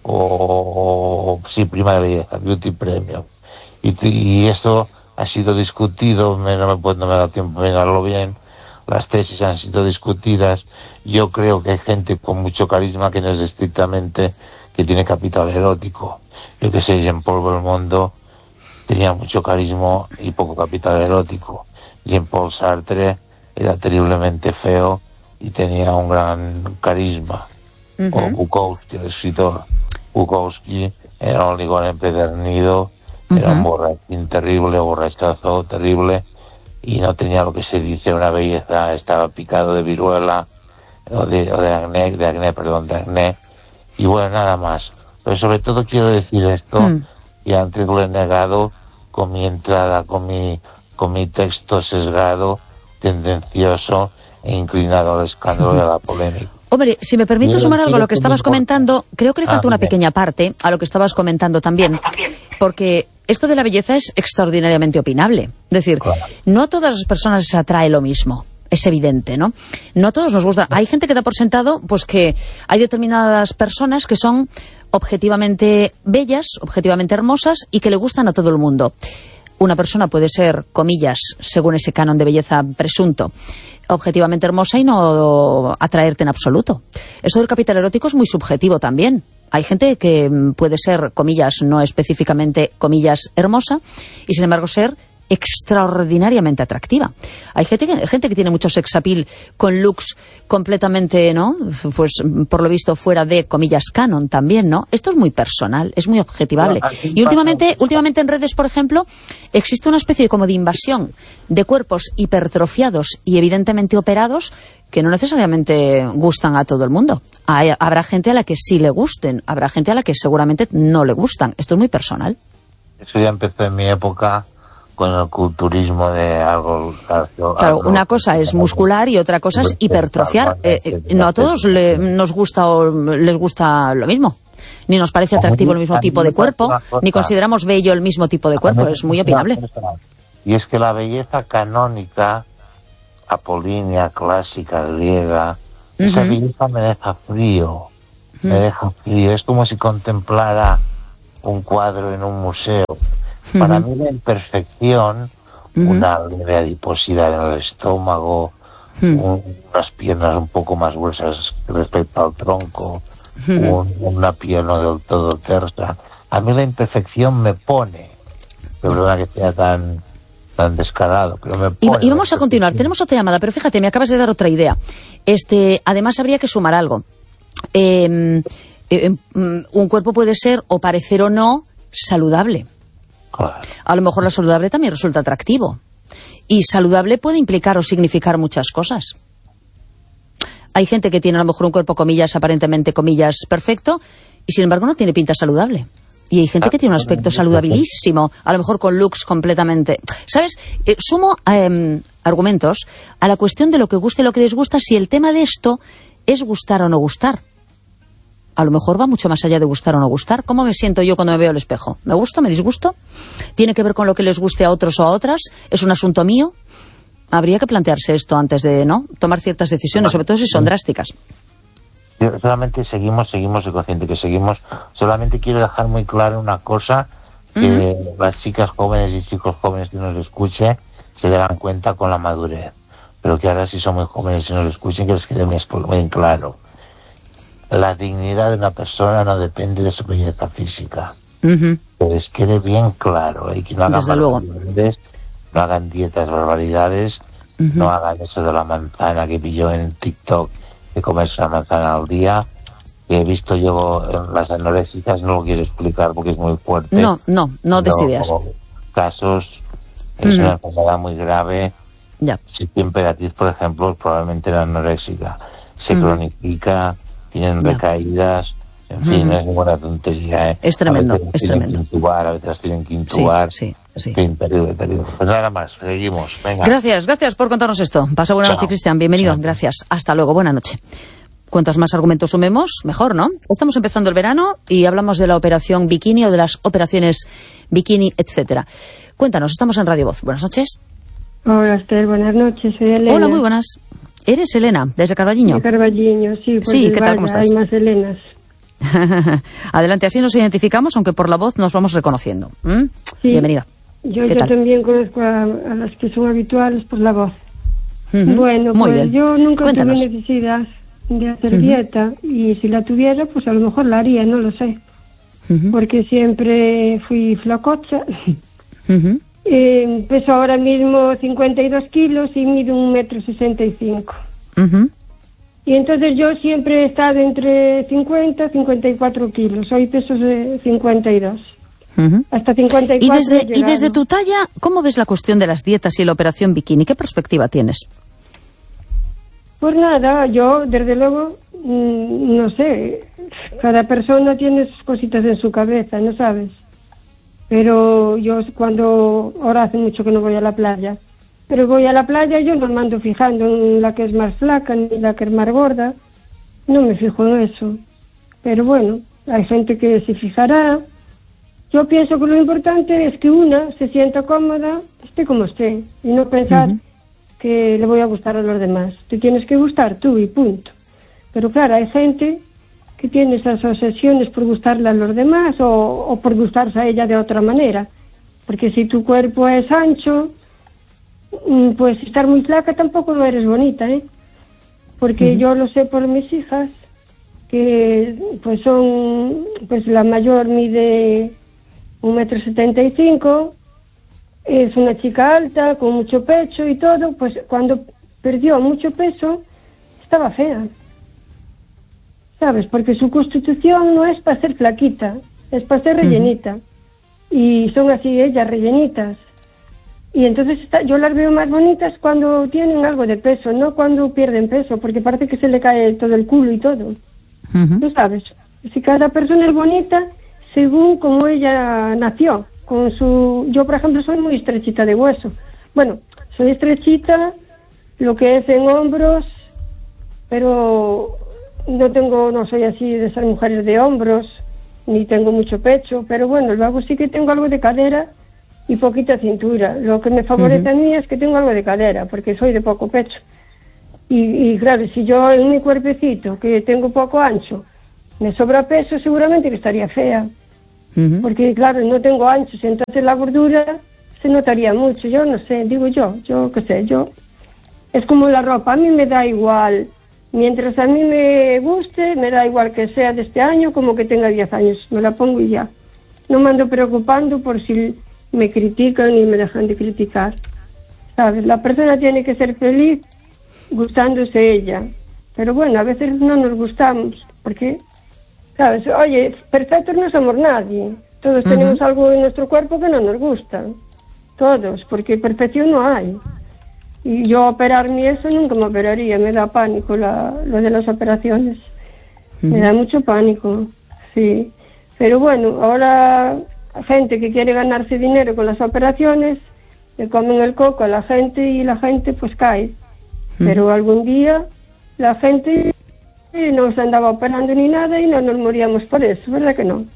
[SPEAKER 1] prima de belleza, beauty premium. Y esto ha sido discutido, no me da tiempo de mirarlo bien, las tesis han sido discutidas. Yo creo que hay gente con mucho carisma que no es estrictamente que tiene capital erótico. Yo que sé, Jean-Paul Belmondo tenía mucho carisma y poco capital erótico. Jean-Paul Sartre era terriblemente feo y tenía un gran carisma. O Bukowski, el escritor. Bukowski era un ligón empedernido, era un borrachín terrible, borrachazo terrible, y no tenía lo que se dice una belleza, estaba picado de viruela, o de acné, y bueno, nada más. Pero sobre todo quiero decir esto, y antes lo he negado con mi entrada, con mi texto sesgado, tendencioso e inclinado al escándalo y a la polémica.
[SPEAKER 2] Hombre, si me permito sumar algo a lo que estabas comentando, creo que le falta una pequeña parte a lo que estabas comentando también, porque esto de la belleza es extraordinariamente opinable. Es decir, no a todas las personas les atrae lo mismo. Es evidente, ¿no? No a todos nos gusta. Hay gente que da por sentado pues que hay determinadas personas que son objetivamente bellas, objetivamente hermosas y que le gustan a todo el mundo. Una persona puede ser, comillas, según ese canon de belleza presunto, objetivamente hermosa y no atraerte en absoluto. Eso del capital erótico es muy subjetivo también. Hay gente que puede ser, comillas, no específicamente, comillas, hermosa y sin embargo ser extraordinariamente atractiva. Hay gente que tiene mucho sex appeal con looks completamente, ¿no? Pues por lo visto fuera de, comillas, canon también, ¿no? Esto es muy personal, es muy objetivable. Y últimamente en redes, por ejemplo, existe una especie como de invasión de cuerpos hipertrofiados y evidentemente operados que no necesariamente gustan a todo el mundo. Habrá gente a la que sí le gusten, habrá gente a la que seguramente no le gustan. Esto es muy personal.
[SPEAKER 1] Eso ya empezó en mi época con el culturismo de algo.
[SPEAKER 2] Claro, una cosa es muscular y otra cosa es hipertrofiar. No a todos nos gusta o les gusta lo mismo. Ni nos parece atractivo el mismo tipo de cuerpo, ni consideramos bello el mismo tipo de cuerpo. Es muy opinable.
[SPEAKER 1] Y es que la belleza canónica, apolínea, clásica, griega, esa belleza me deja frío. Me deja frío. Es como si contemplara un cuadro en un museo. Para mí la imperfección, una leve adiposidad en el estómago, unas piernas un poco más gruesas respecto al tronco, una piel no del todo tersa. A mí la imperfección me pone, el problema que sea tan descarado, pero me pone.
[SPEAKER 2] Y vamos a continuar, tenemos otra llamada, pero fíjate, me acabas de dar otra idea. Además habría que sumar algo. Un cuerpo puede ser o parecer o no saludable.
[SPEAKER 1] Claro.
[SPEAKER 2] A lo mejor lo saludable también resulta atractivo. Y saludable puede implicar o significar muchas cosas. Hay gente que tiene a lo mejor un cuerpo, comillas, aparentemente, comillas, perfecto, y sin embargo no tiene pinta saludable. Y hay gente que tiene un aspecto saludabilísimo, a lo mejor con looks completamente... ¿Sabes? Sumo argumentos a la cuestión de lo que gusta y lo que disgusta, si el tema de esto es gustar o no gustar. A lo mejor va mucho más allá de gustar o no gustar. ¿Cómo me siento yo cuando me veo al espejo? ¿Me gusto? ¿Me disgusto? ¿Tiene que ver con lo que les guste a otros o a otras? ¿Es un asunto mío? Habría que plantearse esto antes de, ¿no?, tomar ciertas decisiones, sobre todo si son drásticas.
[SPEAKER 1] Yo solamente seguimos, soy consciente que seguimos. Solamente quiero dejar muy claro una cosa, que las chicas jóvenes y chicos jóvenes que nos escuchen se darán cuenta con la madurez. Pero que ahora si son muy jóvenes y nos escuchen, que les quede muy claro. La dignidad de una persona no depende de su belleza física. Que les quede bien claro. Y que no hagan barbaridades, no hagan dietas barbaridades, no hagan eso de la manzana que pilló en TikTok, de comerse una manzana al día, que he visto yo en las anoréxicas, no lo quiero explicar porque es muy fuerte.
[SPEAKER 2] No des ideas.
[SPEAKER 1] Casos, es una enfermedad muy grave.
[SPEAKER 2] Ya.
[SPEAKER 1] Si tiene emperatriz, por ejemplo, probablemente la anoréxica se cronifica, tienen recaídas, en fin, no es ninguna tontería, ¿eh?
[SPEAKER 2] Es tremendo, es tremendo.
[SPEAKER 1] A veces tienen que intubar.
[SPEAKER 2] Sí.
[SPEAKER 1] Terrible. Pues nada más, seguimos. Venga.
[SPEAKER 2] Gracias por contarnos esto. Pasa buena noche, Cristian. Bienvenido. Chao. Gracias. Hasta luego. Buena noche. Cuantos más argumentos sumemos, mejor, ¿no? Estamos empezando el verano y hablamos de la operación bikini o de las operaciones bikini, etcétera. Cuéntanos, estamos en Radio Voz. Buenas noches.
[SPEAKER 6] Hola, Esther, buenas noches, soy Elena.
[SPEAKER 2] Hola, muy buenas. ¿Eres Elena, desde Carballiño?
[SPEAKER 6] De Carballiño, sí.
[SPEAKER 2] Sí, ¿qué tal, cómo estás?
[SPEAKER 6] Hay más Elenas.
[SPEAKER 2] Adelante, así nos identificamos, aunque por la voz nos vamos reconociendo. Sí. Bienvenida.
[SPEAKER 6] Yo también conozco a las que son habituales por la voz. Bueno,
[SPEAKER 2] muy
[SPEAKER 6] pues
[SPEAKER 2] bien.
[SPEAKER 6] yo nunca
[SPEAKER 2] Cuéntanos.
[SPEAKER 6] tuve necesidad de hacer dieta, y si la tuviera, pues a lo mejor la haría, no lo sé. Porque siempre fui flacocha. Peso ahora mismo 52 kilos y mido 1,65 m. Y entonces yo siempre he estado entre 50 y 54 kilos. Hoy peso 52. Hasta 54.
[SPEAKER 2] Y desde tu talla, ¿cómo ves la cuestión de las dietas y la operación bikini? ¿Qué perspectiva tienes?
[SPEAKER 6] Pues nada, yo desde luego, no sé, cada persona tiene sus cositas en su cabeza, ¿no sabes? Pero yo ahora hace mucho que no voy a la playa, pero voy a la playa, yo no me ando fijando en la que es más flaca ni la que es más gorda, no me fijo en eso. Pero bueno, hay gente que se fijará. Yo pienso que lo importante es que una se sienta cómoda, esté como esté, y no pensar que le voy a gustar a los demás. Te tienes que gustar tú y punto. Pero claro, hay gente que tiene esas obsesiones por gustarle a los demás o por gustarse a ella de otra manera. Porque si tu cuerpo es ancho, pues estar muy flaca tampoco no eres bonita, ¿eh? Porque yo lo sé por mis hijas, que pues la mayor mide 1,75 m, es una chica alta, con mucho pecho y todo, pues cuando perdió mucho peso, estaba fea. ¿Sabes? Porque su constitución no es para ser flaquita, es para ser rellenita. Y son así ellas, rellenitas. Y entonces yo las veo más bonitas cuando tienen algo de peso, no cuando pierden peso, porque parece que se le cae todo el culo y todo. ¿Tú sabes? Si cada persona es bonita según como ella nació. Yo, por ejemplo, soy muy estrechita de hueso. Bueno, soy estrechita, lo que es en hombros, pero no soy así de esas mujeres de hombros, ni tengo mucho pecho, pero bueno, luego sí que tengo algo de cadera y poquita cintura. Lo que me favorece a mí es que tengo algo de cadera, porque soy de poco pecho. Y claro, si yo en mi cuerpecito, que tengo poco ancho, me sobra peso, seguramente que estaría fea. Porque claro, no tengo anchos, entonces la gordura se notaría mucho. Yo no sé, digo yo qué sé, es como la ropa, a mí me da igual. Mientras a mí me guste, me da igual que sea de este año como que tenga 10 años. Me la pongo y ya. No me ando preocupando por si me critican y me dejan de criticar. ¿Sabes? La persona tiene que ser feliz gustándose ella. Pero bueno, a veces no nos gustamos. Porque, ¿sabes? Oye, perfectos no somos nadie. Todos tenemos algo en nuestro cuerpo que no nos gusta. Todos, porque perfección no hay. Y yo operarme eso nunca me operaría, me da pánico lo de las operaciones. Me da mucho pánico, sí. Pero bueno, ahora gente que quiere ganarse dinero con las operaciones, le comen el coco a la gente y la gente pues cae. Pero algún día la gente no se andaba operando ni nada y no nos moríamos por eso, ¿verdad que no?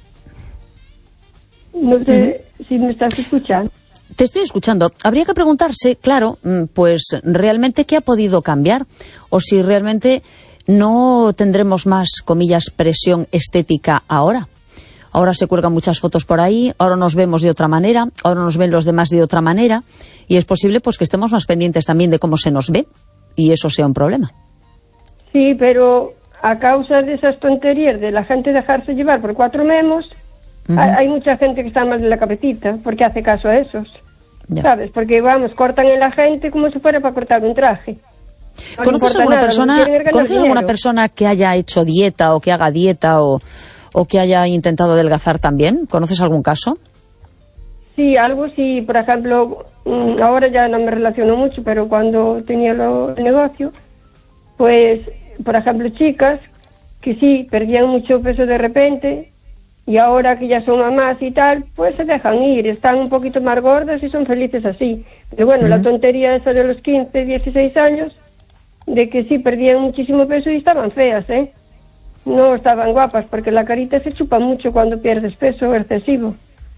[SPEAKER 6] No sé si me estás escuchando.
[SPEAKER 2] Te estoy escuchando. Habría que preguntarse, claro, pues realmente qué ha podido cambiar o si realmente no tendremos más, comillas, presión estética ahora. Ahora se cuelgan muchas fotos por ahí, ahora nos vemos de otra manera, ahora nos ven los demás de otra manera y es posible pues que estemos más pendientes también de cómo se nos ve y eso sea un problema.
[SPEAKER 6] Sí, pero a causa de esas tonterías de la gente dejarse llevar por 4 memos, hay mucha gente que está mal de la cabecita porque hace caso a esos, ¿sabes? Porque vamos, cortan en la gente como si fuera para cortar un traje. No
[SPEAKER 2] ¿Conoces alguna persona que haya hecho dieta o que haga dieta o que haya intentado adelgazar también? ¿Conoces algún caso?
[SPEAKER 6] Sí, algo sí. Por ejemplo, ahora ya no me relaciono mucho, pero cuando tenía el negocio, pues, por ejemplo, chicas que sí, perdían mucho peso de repente y ahora que ya son mamás y tal, pues se dejan ir, están un poquito más gordas y son felices así. Pero bueno, la tontería esa de los 15, 16 años, de que sí perdían muchísimo peso y estaban feas, ¿eh? No estaban guapas, porque la carita se chupa mucho cuando pierdes peso excesivo.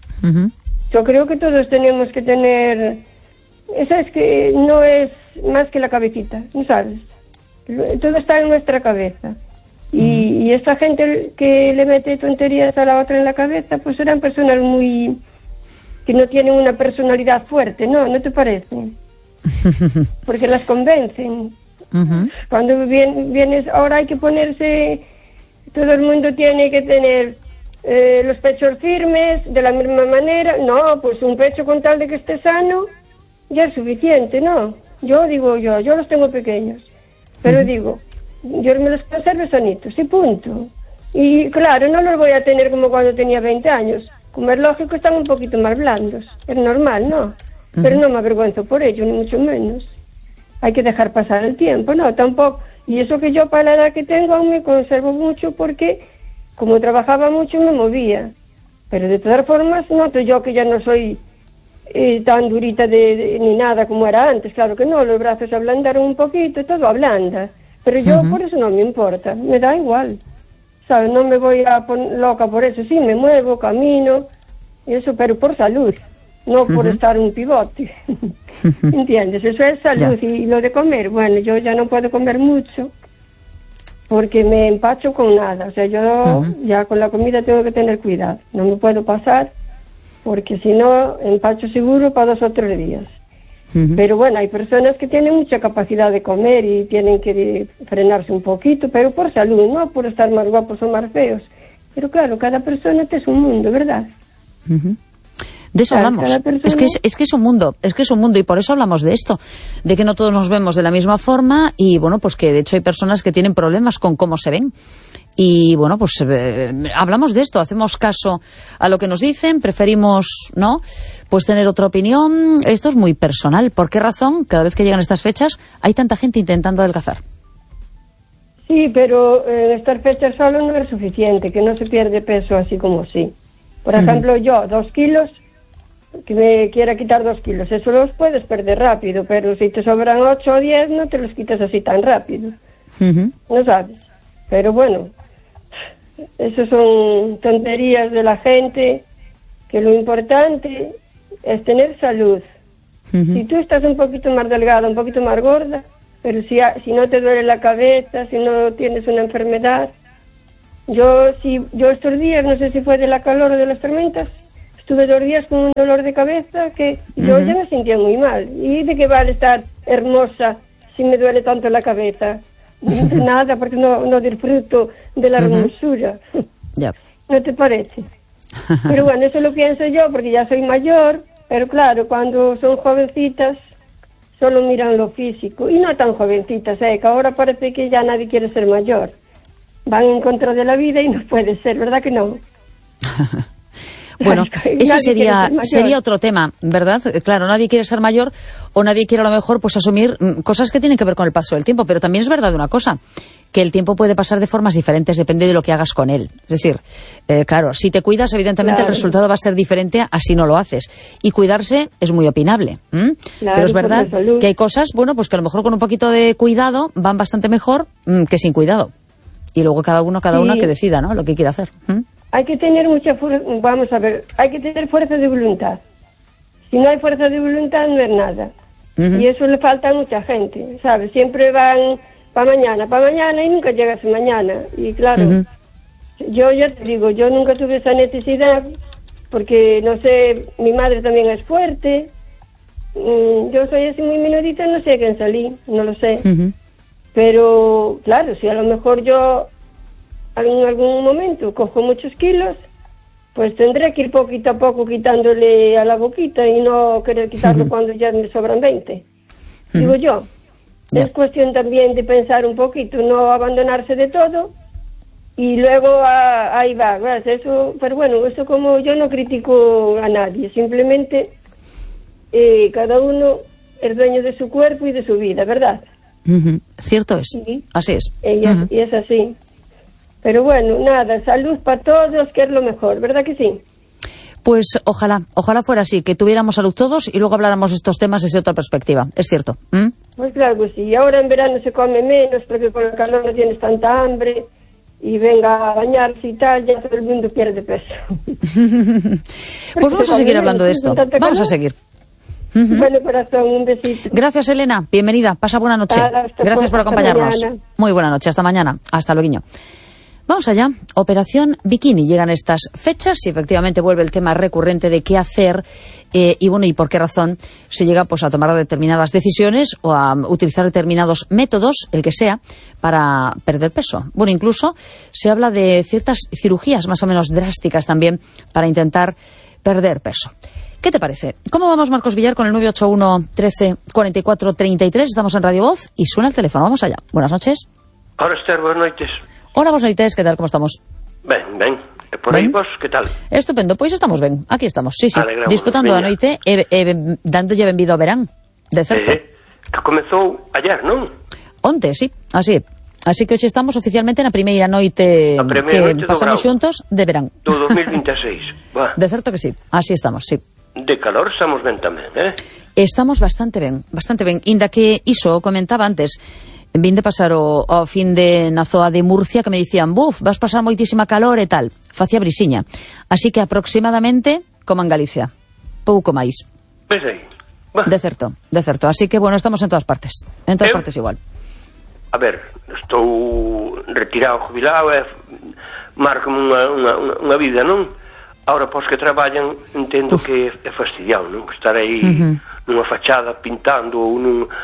[SPEAKER 6] Yo creo que todos tenemos que tener... Esa es que no es más que la cabecita, ¿no sabes? Todo está en nuestra cabeza. Y esta gente que le mete tonterías a la otra en la cabeza, pues eran personas muy... que no tienen una personalidad fuerte, ¿no? ¿No te parece? Porque las convencen. Cuando vienes, ahora hay que ponerse... Todo el mundo tiene que tener los pechos firmes, de la misma manera. No, pues un pecho con tal de que esté sano, ya es suficiente, ¿no? Yo los tengo pequeños. Pero digo, yo me los conservo sanitos y punto. Y claro, no los voy a tener como cuando tenía 20 años. Como es lógico, están un poquito más blandos. Es normal, ¿no? Pero no me avergüenzo por ello, ni mucho menos. Hay que dejar pasar el tiempo, ¿no? Tampoco... Y eso que yo para la edad que tengo aún me conservo mucho porque como trabajaba mucho me movía. Pero de todas formas noto yo que ya no soy tan durita ni nada como era antes. Claro que no, los brazos se ablandaron un poquito, todo ablanda. Pero yo por eso no me importa, me da igual. ¿Sabes? No me voy a poner loca por eso. Sí, me muevo, camino, eso, pero por salud. No por estar un pivote. ¿Entiendes? Eso es salud. Y lo de comer, bueno, yo ya no puedo comer mucho porque me empacho con nada. O sea, yo ya con la comida tengo que tener cuidado. No me puedo pasar porque si no, empacho seguro para 2 o 3 días. Pero bueno, hay personas que tienen mucha capacidad de comer y tienen que frenarse un poquito, pero por salud, no por estar más guapos o más feos. Pero claro, cada persona es un mundo, ¿verdad?
[SPEAKER 2] De eso hablamos. Es que es un mundo y por eso hablamos de esto, de que no todos nos vemos de la misma forma y bueno, pues que de hecho hay personas que tienen problemas con cómo se ven. Y bueno, pues hablamos de esto, hacemos caso a lo que nos dicen, preferimos, ¿no?, pues tener otra opinión. Esto es muy personal. ¿Por qué razón, cada vez que llegan estas fechas, hay tanta gente intentando adelgazar?
[SPEAKER 6] Sí, pero estas fechas solo no es suficiente, que no se pierde peso así como así. Por ejemplo, yo, 2 kilos, que me quiera quitar 2 kilos, eso los puedes perder rápido, pero si te sobran 8 o 10, no te los quitas así tan rápido. No sabes. Pero bueno, eso son tonterías de la gente, que lo importante es tener salud. Si tú estás un poquito más delgada, un poquito más gorda, pero si no te duele la cabeza, si no tienes una enfermedad. Yo estos días, no sé si fue de la calor o de las tormentas, estuve 2 días con un dolor de cabeza que yo ya me sentía muy mal. ¿Y de qué vale estar hermosa si me duele tanto la cabeza? Nada, porque no disfruto de la hermosura.
[SPEAKER 2] Yep.
[SPEAKER 6] ¿No te parece? Pero bueno, eso lo pienso yo porque ya soy mayor, pero claro, cuando son jovencitas solo miran lo físico, y no tan jovencitas, que ahora parece que ya nadie quiere ser mayor. Van en contra de la vida y no puede ser, ¿verdad que no?
[SPEAKER 2] Bueno, ese sería otro tema, ¿verdad? Claro, nadie quiere ser mayor o nadie quiere a lo mejor pues asumir cosas que tienen que ver con el paso del tiempo, pero también es verdad una cosa, que el tiempo puede pasar de formas diferentes, depende de lo que hagas con él. Es decir, claro, si te cuidas, evidentemente el resultado va a ser diferente a si no lo haces. Y cuidarse es muy opinable. Claro, pero es verdad que hay cosas, bueno, pues que a lo mejor con un poquito de cuidado van bastante mejor que sin cuidado. Y luego cada una que decida, ¿no?, lo que quiera hacer.
[SPEAKER 6] Hay que tener mucha fuerza, vamos a ver, hay que tener fuerza de voluntad. Si no hay fuerza de voluntad, no es nada. Y eso le falta a mucha gente, ¿sabes? Siempre van para mañana y nunca llega ese mañana. Y claro, yo ya te digo, yo nunca tuve esa necesidad porque, no sé, mi madre también es fuerte. Yo soy así muy menudita, no sé a quién salí, no lo sé. Pero, claro, si a lo mejor yo en algún momento cojo muchos kilos, pues tendré que ir poquito a poco quitándole a la boquita y no querer quitarlo cuando ya me sobran 20. Digo yo. Es cuestión también de pensar un poquito, no abandonarse de todo y luego ahí va, ¿verdad? Eso, pero bueno, eso como yo no critico a nadie, simplemente cada uno es dueño de su cuerpo y de su vida, ¿verdad?
[SPEAKER 2] Cierto es, así es.
[SPEAKER 6] Y es así. Pero bueno, nada, salud para todos, que es lo mejor, ¿verdad que sí?
[SPEAKER 2] Pues ojalá fuera así, que tuviéramos salud todos y luego habláramos de estos temas desde otra perspectiva, es cierto.
[SPEAKER 6] Pues claro que sí, ahora en verano se come menos porque con el calor no tienes tanta hambre y venga a bañarse y tal, ya todo el mundo pierde peso.
[SPEAKER 2] Pues vamos a seguir hablando de esto, vamos a seguir.
[SPEAKER 6] Bueno, corazón, un besito.
[SPEAKER 2] Gracias, Elena, bienvenida, pasa buena noche. Gracias por acompañarnos. Muy buena noche, hasta mañana, hasta luego. Vamos allá, Operación Bikini. Llegan estas fechas y efectivamente vuelve el tema recurrente de qué hacer y bueno, y por qué razón se llega pues a tomar determinadas decisiones o a utilizar determinados métodos, el que sea, para perder peso. Bueno, incluso se habla de ciertas cirugías más o menos drásticas también para intentar perder peso. ¿Qué te parece? ¿Cómo vamos, Marcos Villar, con el 981 13 44 33? Estamos en Radio Voz y suena el teléfono. Vamos allá. Buenas noches.
[SPEAKER 7] Hola, Esther, buenas noches.
[SPEAKER 2] Hola, vos noites, ¿qué tal? ¿Cómo estamos?
[SPEAKER 7] Ben. E por aí vos, que tal?
[SPEAKER 2] Estupendo, pois estamos ben, aquí estamos, sí.
[SPEAKER 7] Alegramos,
[SPEAKER 2] disfrutando da noite e dándolle benvido ao verán, de certo.
[SPEAKER 7] Que comezou ayer, non?
[SPEAKER 2] Onte, sí, así que hoxe estamos oficialmente na primeira noite que pasamos xuntos de verán.
[SPEAKER 7] Do 2026, va.
[SPEAKER 2] De certo que sí, así estamos, sí.
[SPEAKER 7] De calor estamos ben tamén,
[SPEAKER 2] Estamos bastante ben, inda que iso comentaba antes. Vin de pasar o fin de na zoa de Murcia que me dicían, vas pasar moitísima calor e tal, facía brisiña. Así que aproximadamente como en Galicia, pouco máis.
[SPEAKER 7] Ves aí.
[SPEAKER 2] De certo. Así que, bueno, estamos en todas partes partes igual.
[SPEAKER 7] A ver, estou retirado, jubilado, marco unha vida, non? Ahora, pos que traballan, entendo que é fastidiado, non? Estar aí nunha fachada pintando ou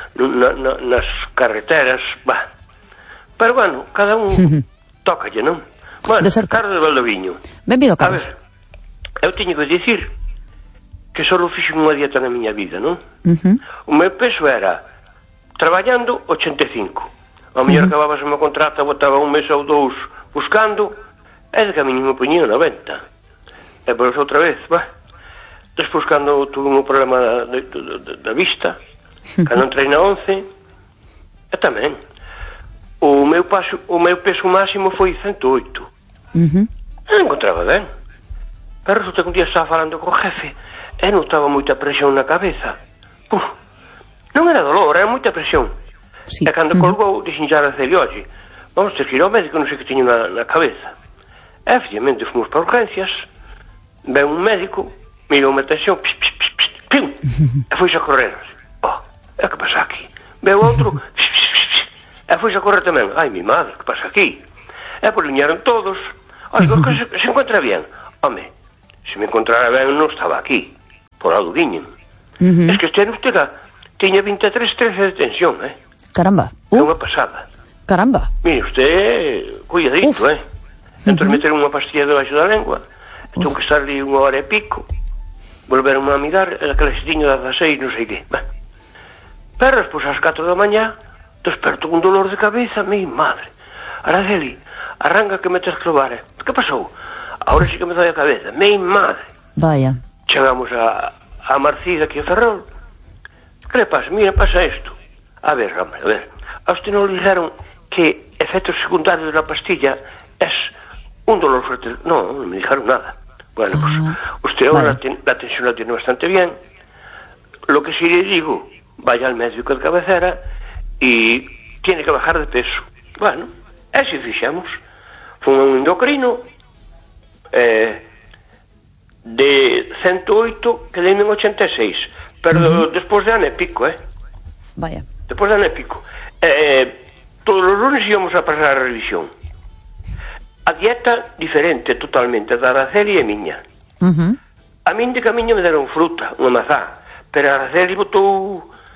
[SPEAKER 7] nas carreteras, Pero bueno, cada un tócalle, non? Bueno, Carlos de Valdoviño.
[SPEAKER 2] Benvido, Carlos.
[SPEAKER 7] A ver, eu teño que dicir que só fixe unha dieta na miña vida, non? O meu peso era, traballando, 85. A mellor acababas unha contrata, botaba un mes ou 2 buscando, e de camiño me poñía 90. E por eso outra vez, Despois, cando tuve un problema da vista, cando entrei na 11, e tamén, o meu peso máximo foi 108. Non encontraba ben. Pero resulta que un día estaba falando co jefe, e notaba moita presión na cabeza. Non era dolor, era moita presión. E cando colgou, dixen xa a Celia, oye, vamos ter que ir ao médico, non sei que teño na cabeza. E, efectivamente, fomos para urgencias, ven un médico, mirou unha tensión, pim, e foise a correr. É que pasa aquí? Veo outro, e foise a correr tamén. Ai, mi madre, que pasa aquí? E pois viñeron todos. Ai, que se encuentra bien. Home, se me encontrara ben non estaba aquí. Por algo viñen. Es que este ano usted tiña 23-13 de tensión,
[SPEAKER 2] Caramba.
[SPEAKER 7] É unha pasada.
[SPEAKER 2] Caramba.
[SPEAKER 7] Mire, usted, cuidadito, Entón meter unha pastilla debaixo da lengua, tengo que estar ali 1 hora e pico, volverme a mirar, aquela setiño das 6, non sei que. Pero despois ás 4 da mañá, desperto con dolor de cabeza, mi madre. Araceli, arranca que me tes que levar, Que pasou? Ahora sí que me doi a cabeza, mi madre.
[SPEAKER 2] Vaya.
[SPEAKER 7] Chegamos a Marcida aquí a Ferrol. Que le pasa? Mira, pasa isto. A ver, hombre, a ver. A usted non le dijeron que efectos secundarios da pastilla es un dolor fuerte. No, non me dijeron nada. Bueno, pues usted ahora la tensión la tiene bastante bien. Lo que sí le digo, vaya al médico de cabecera y tiene que bajar de peso. Bueno, así fixemos. Fue un endocrino de 108 que leime en 86, pero despois de ano e pico,
[SPEAKER 2] Vaya.
[SPEAKER 7] Despois de ano e pico. Todos os lunes íbamos a pasar a revisión. A dieta diferente totalmente da Araceli e miña. A min de camiño me deron fruta, unha mazá, pero a Araceli botou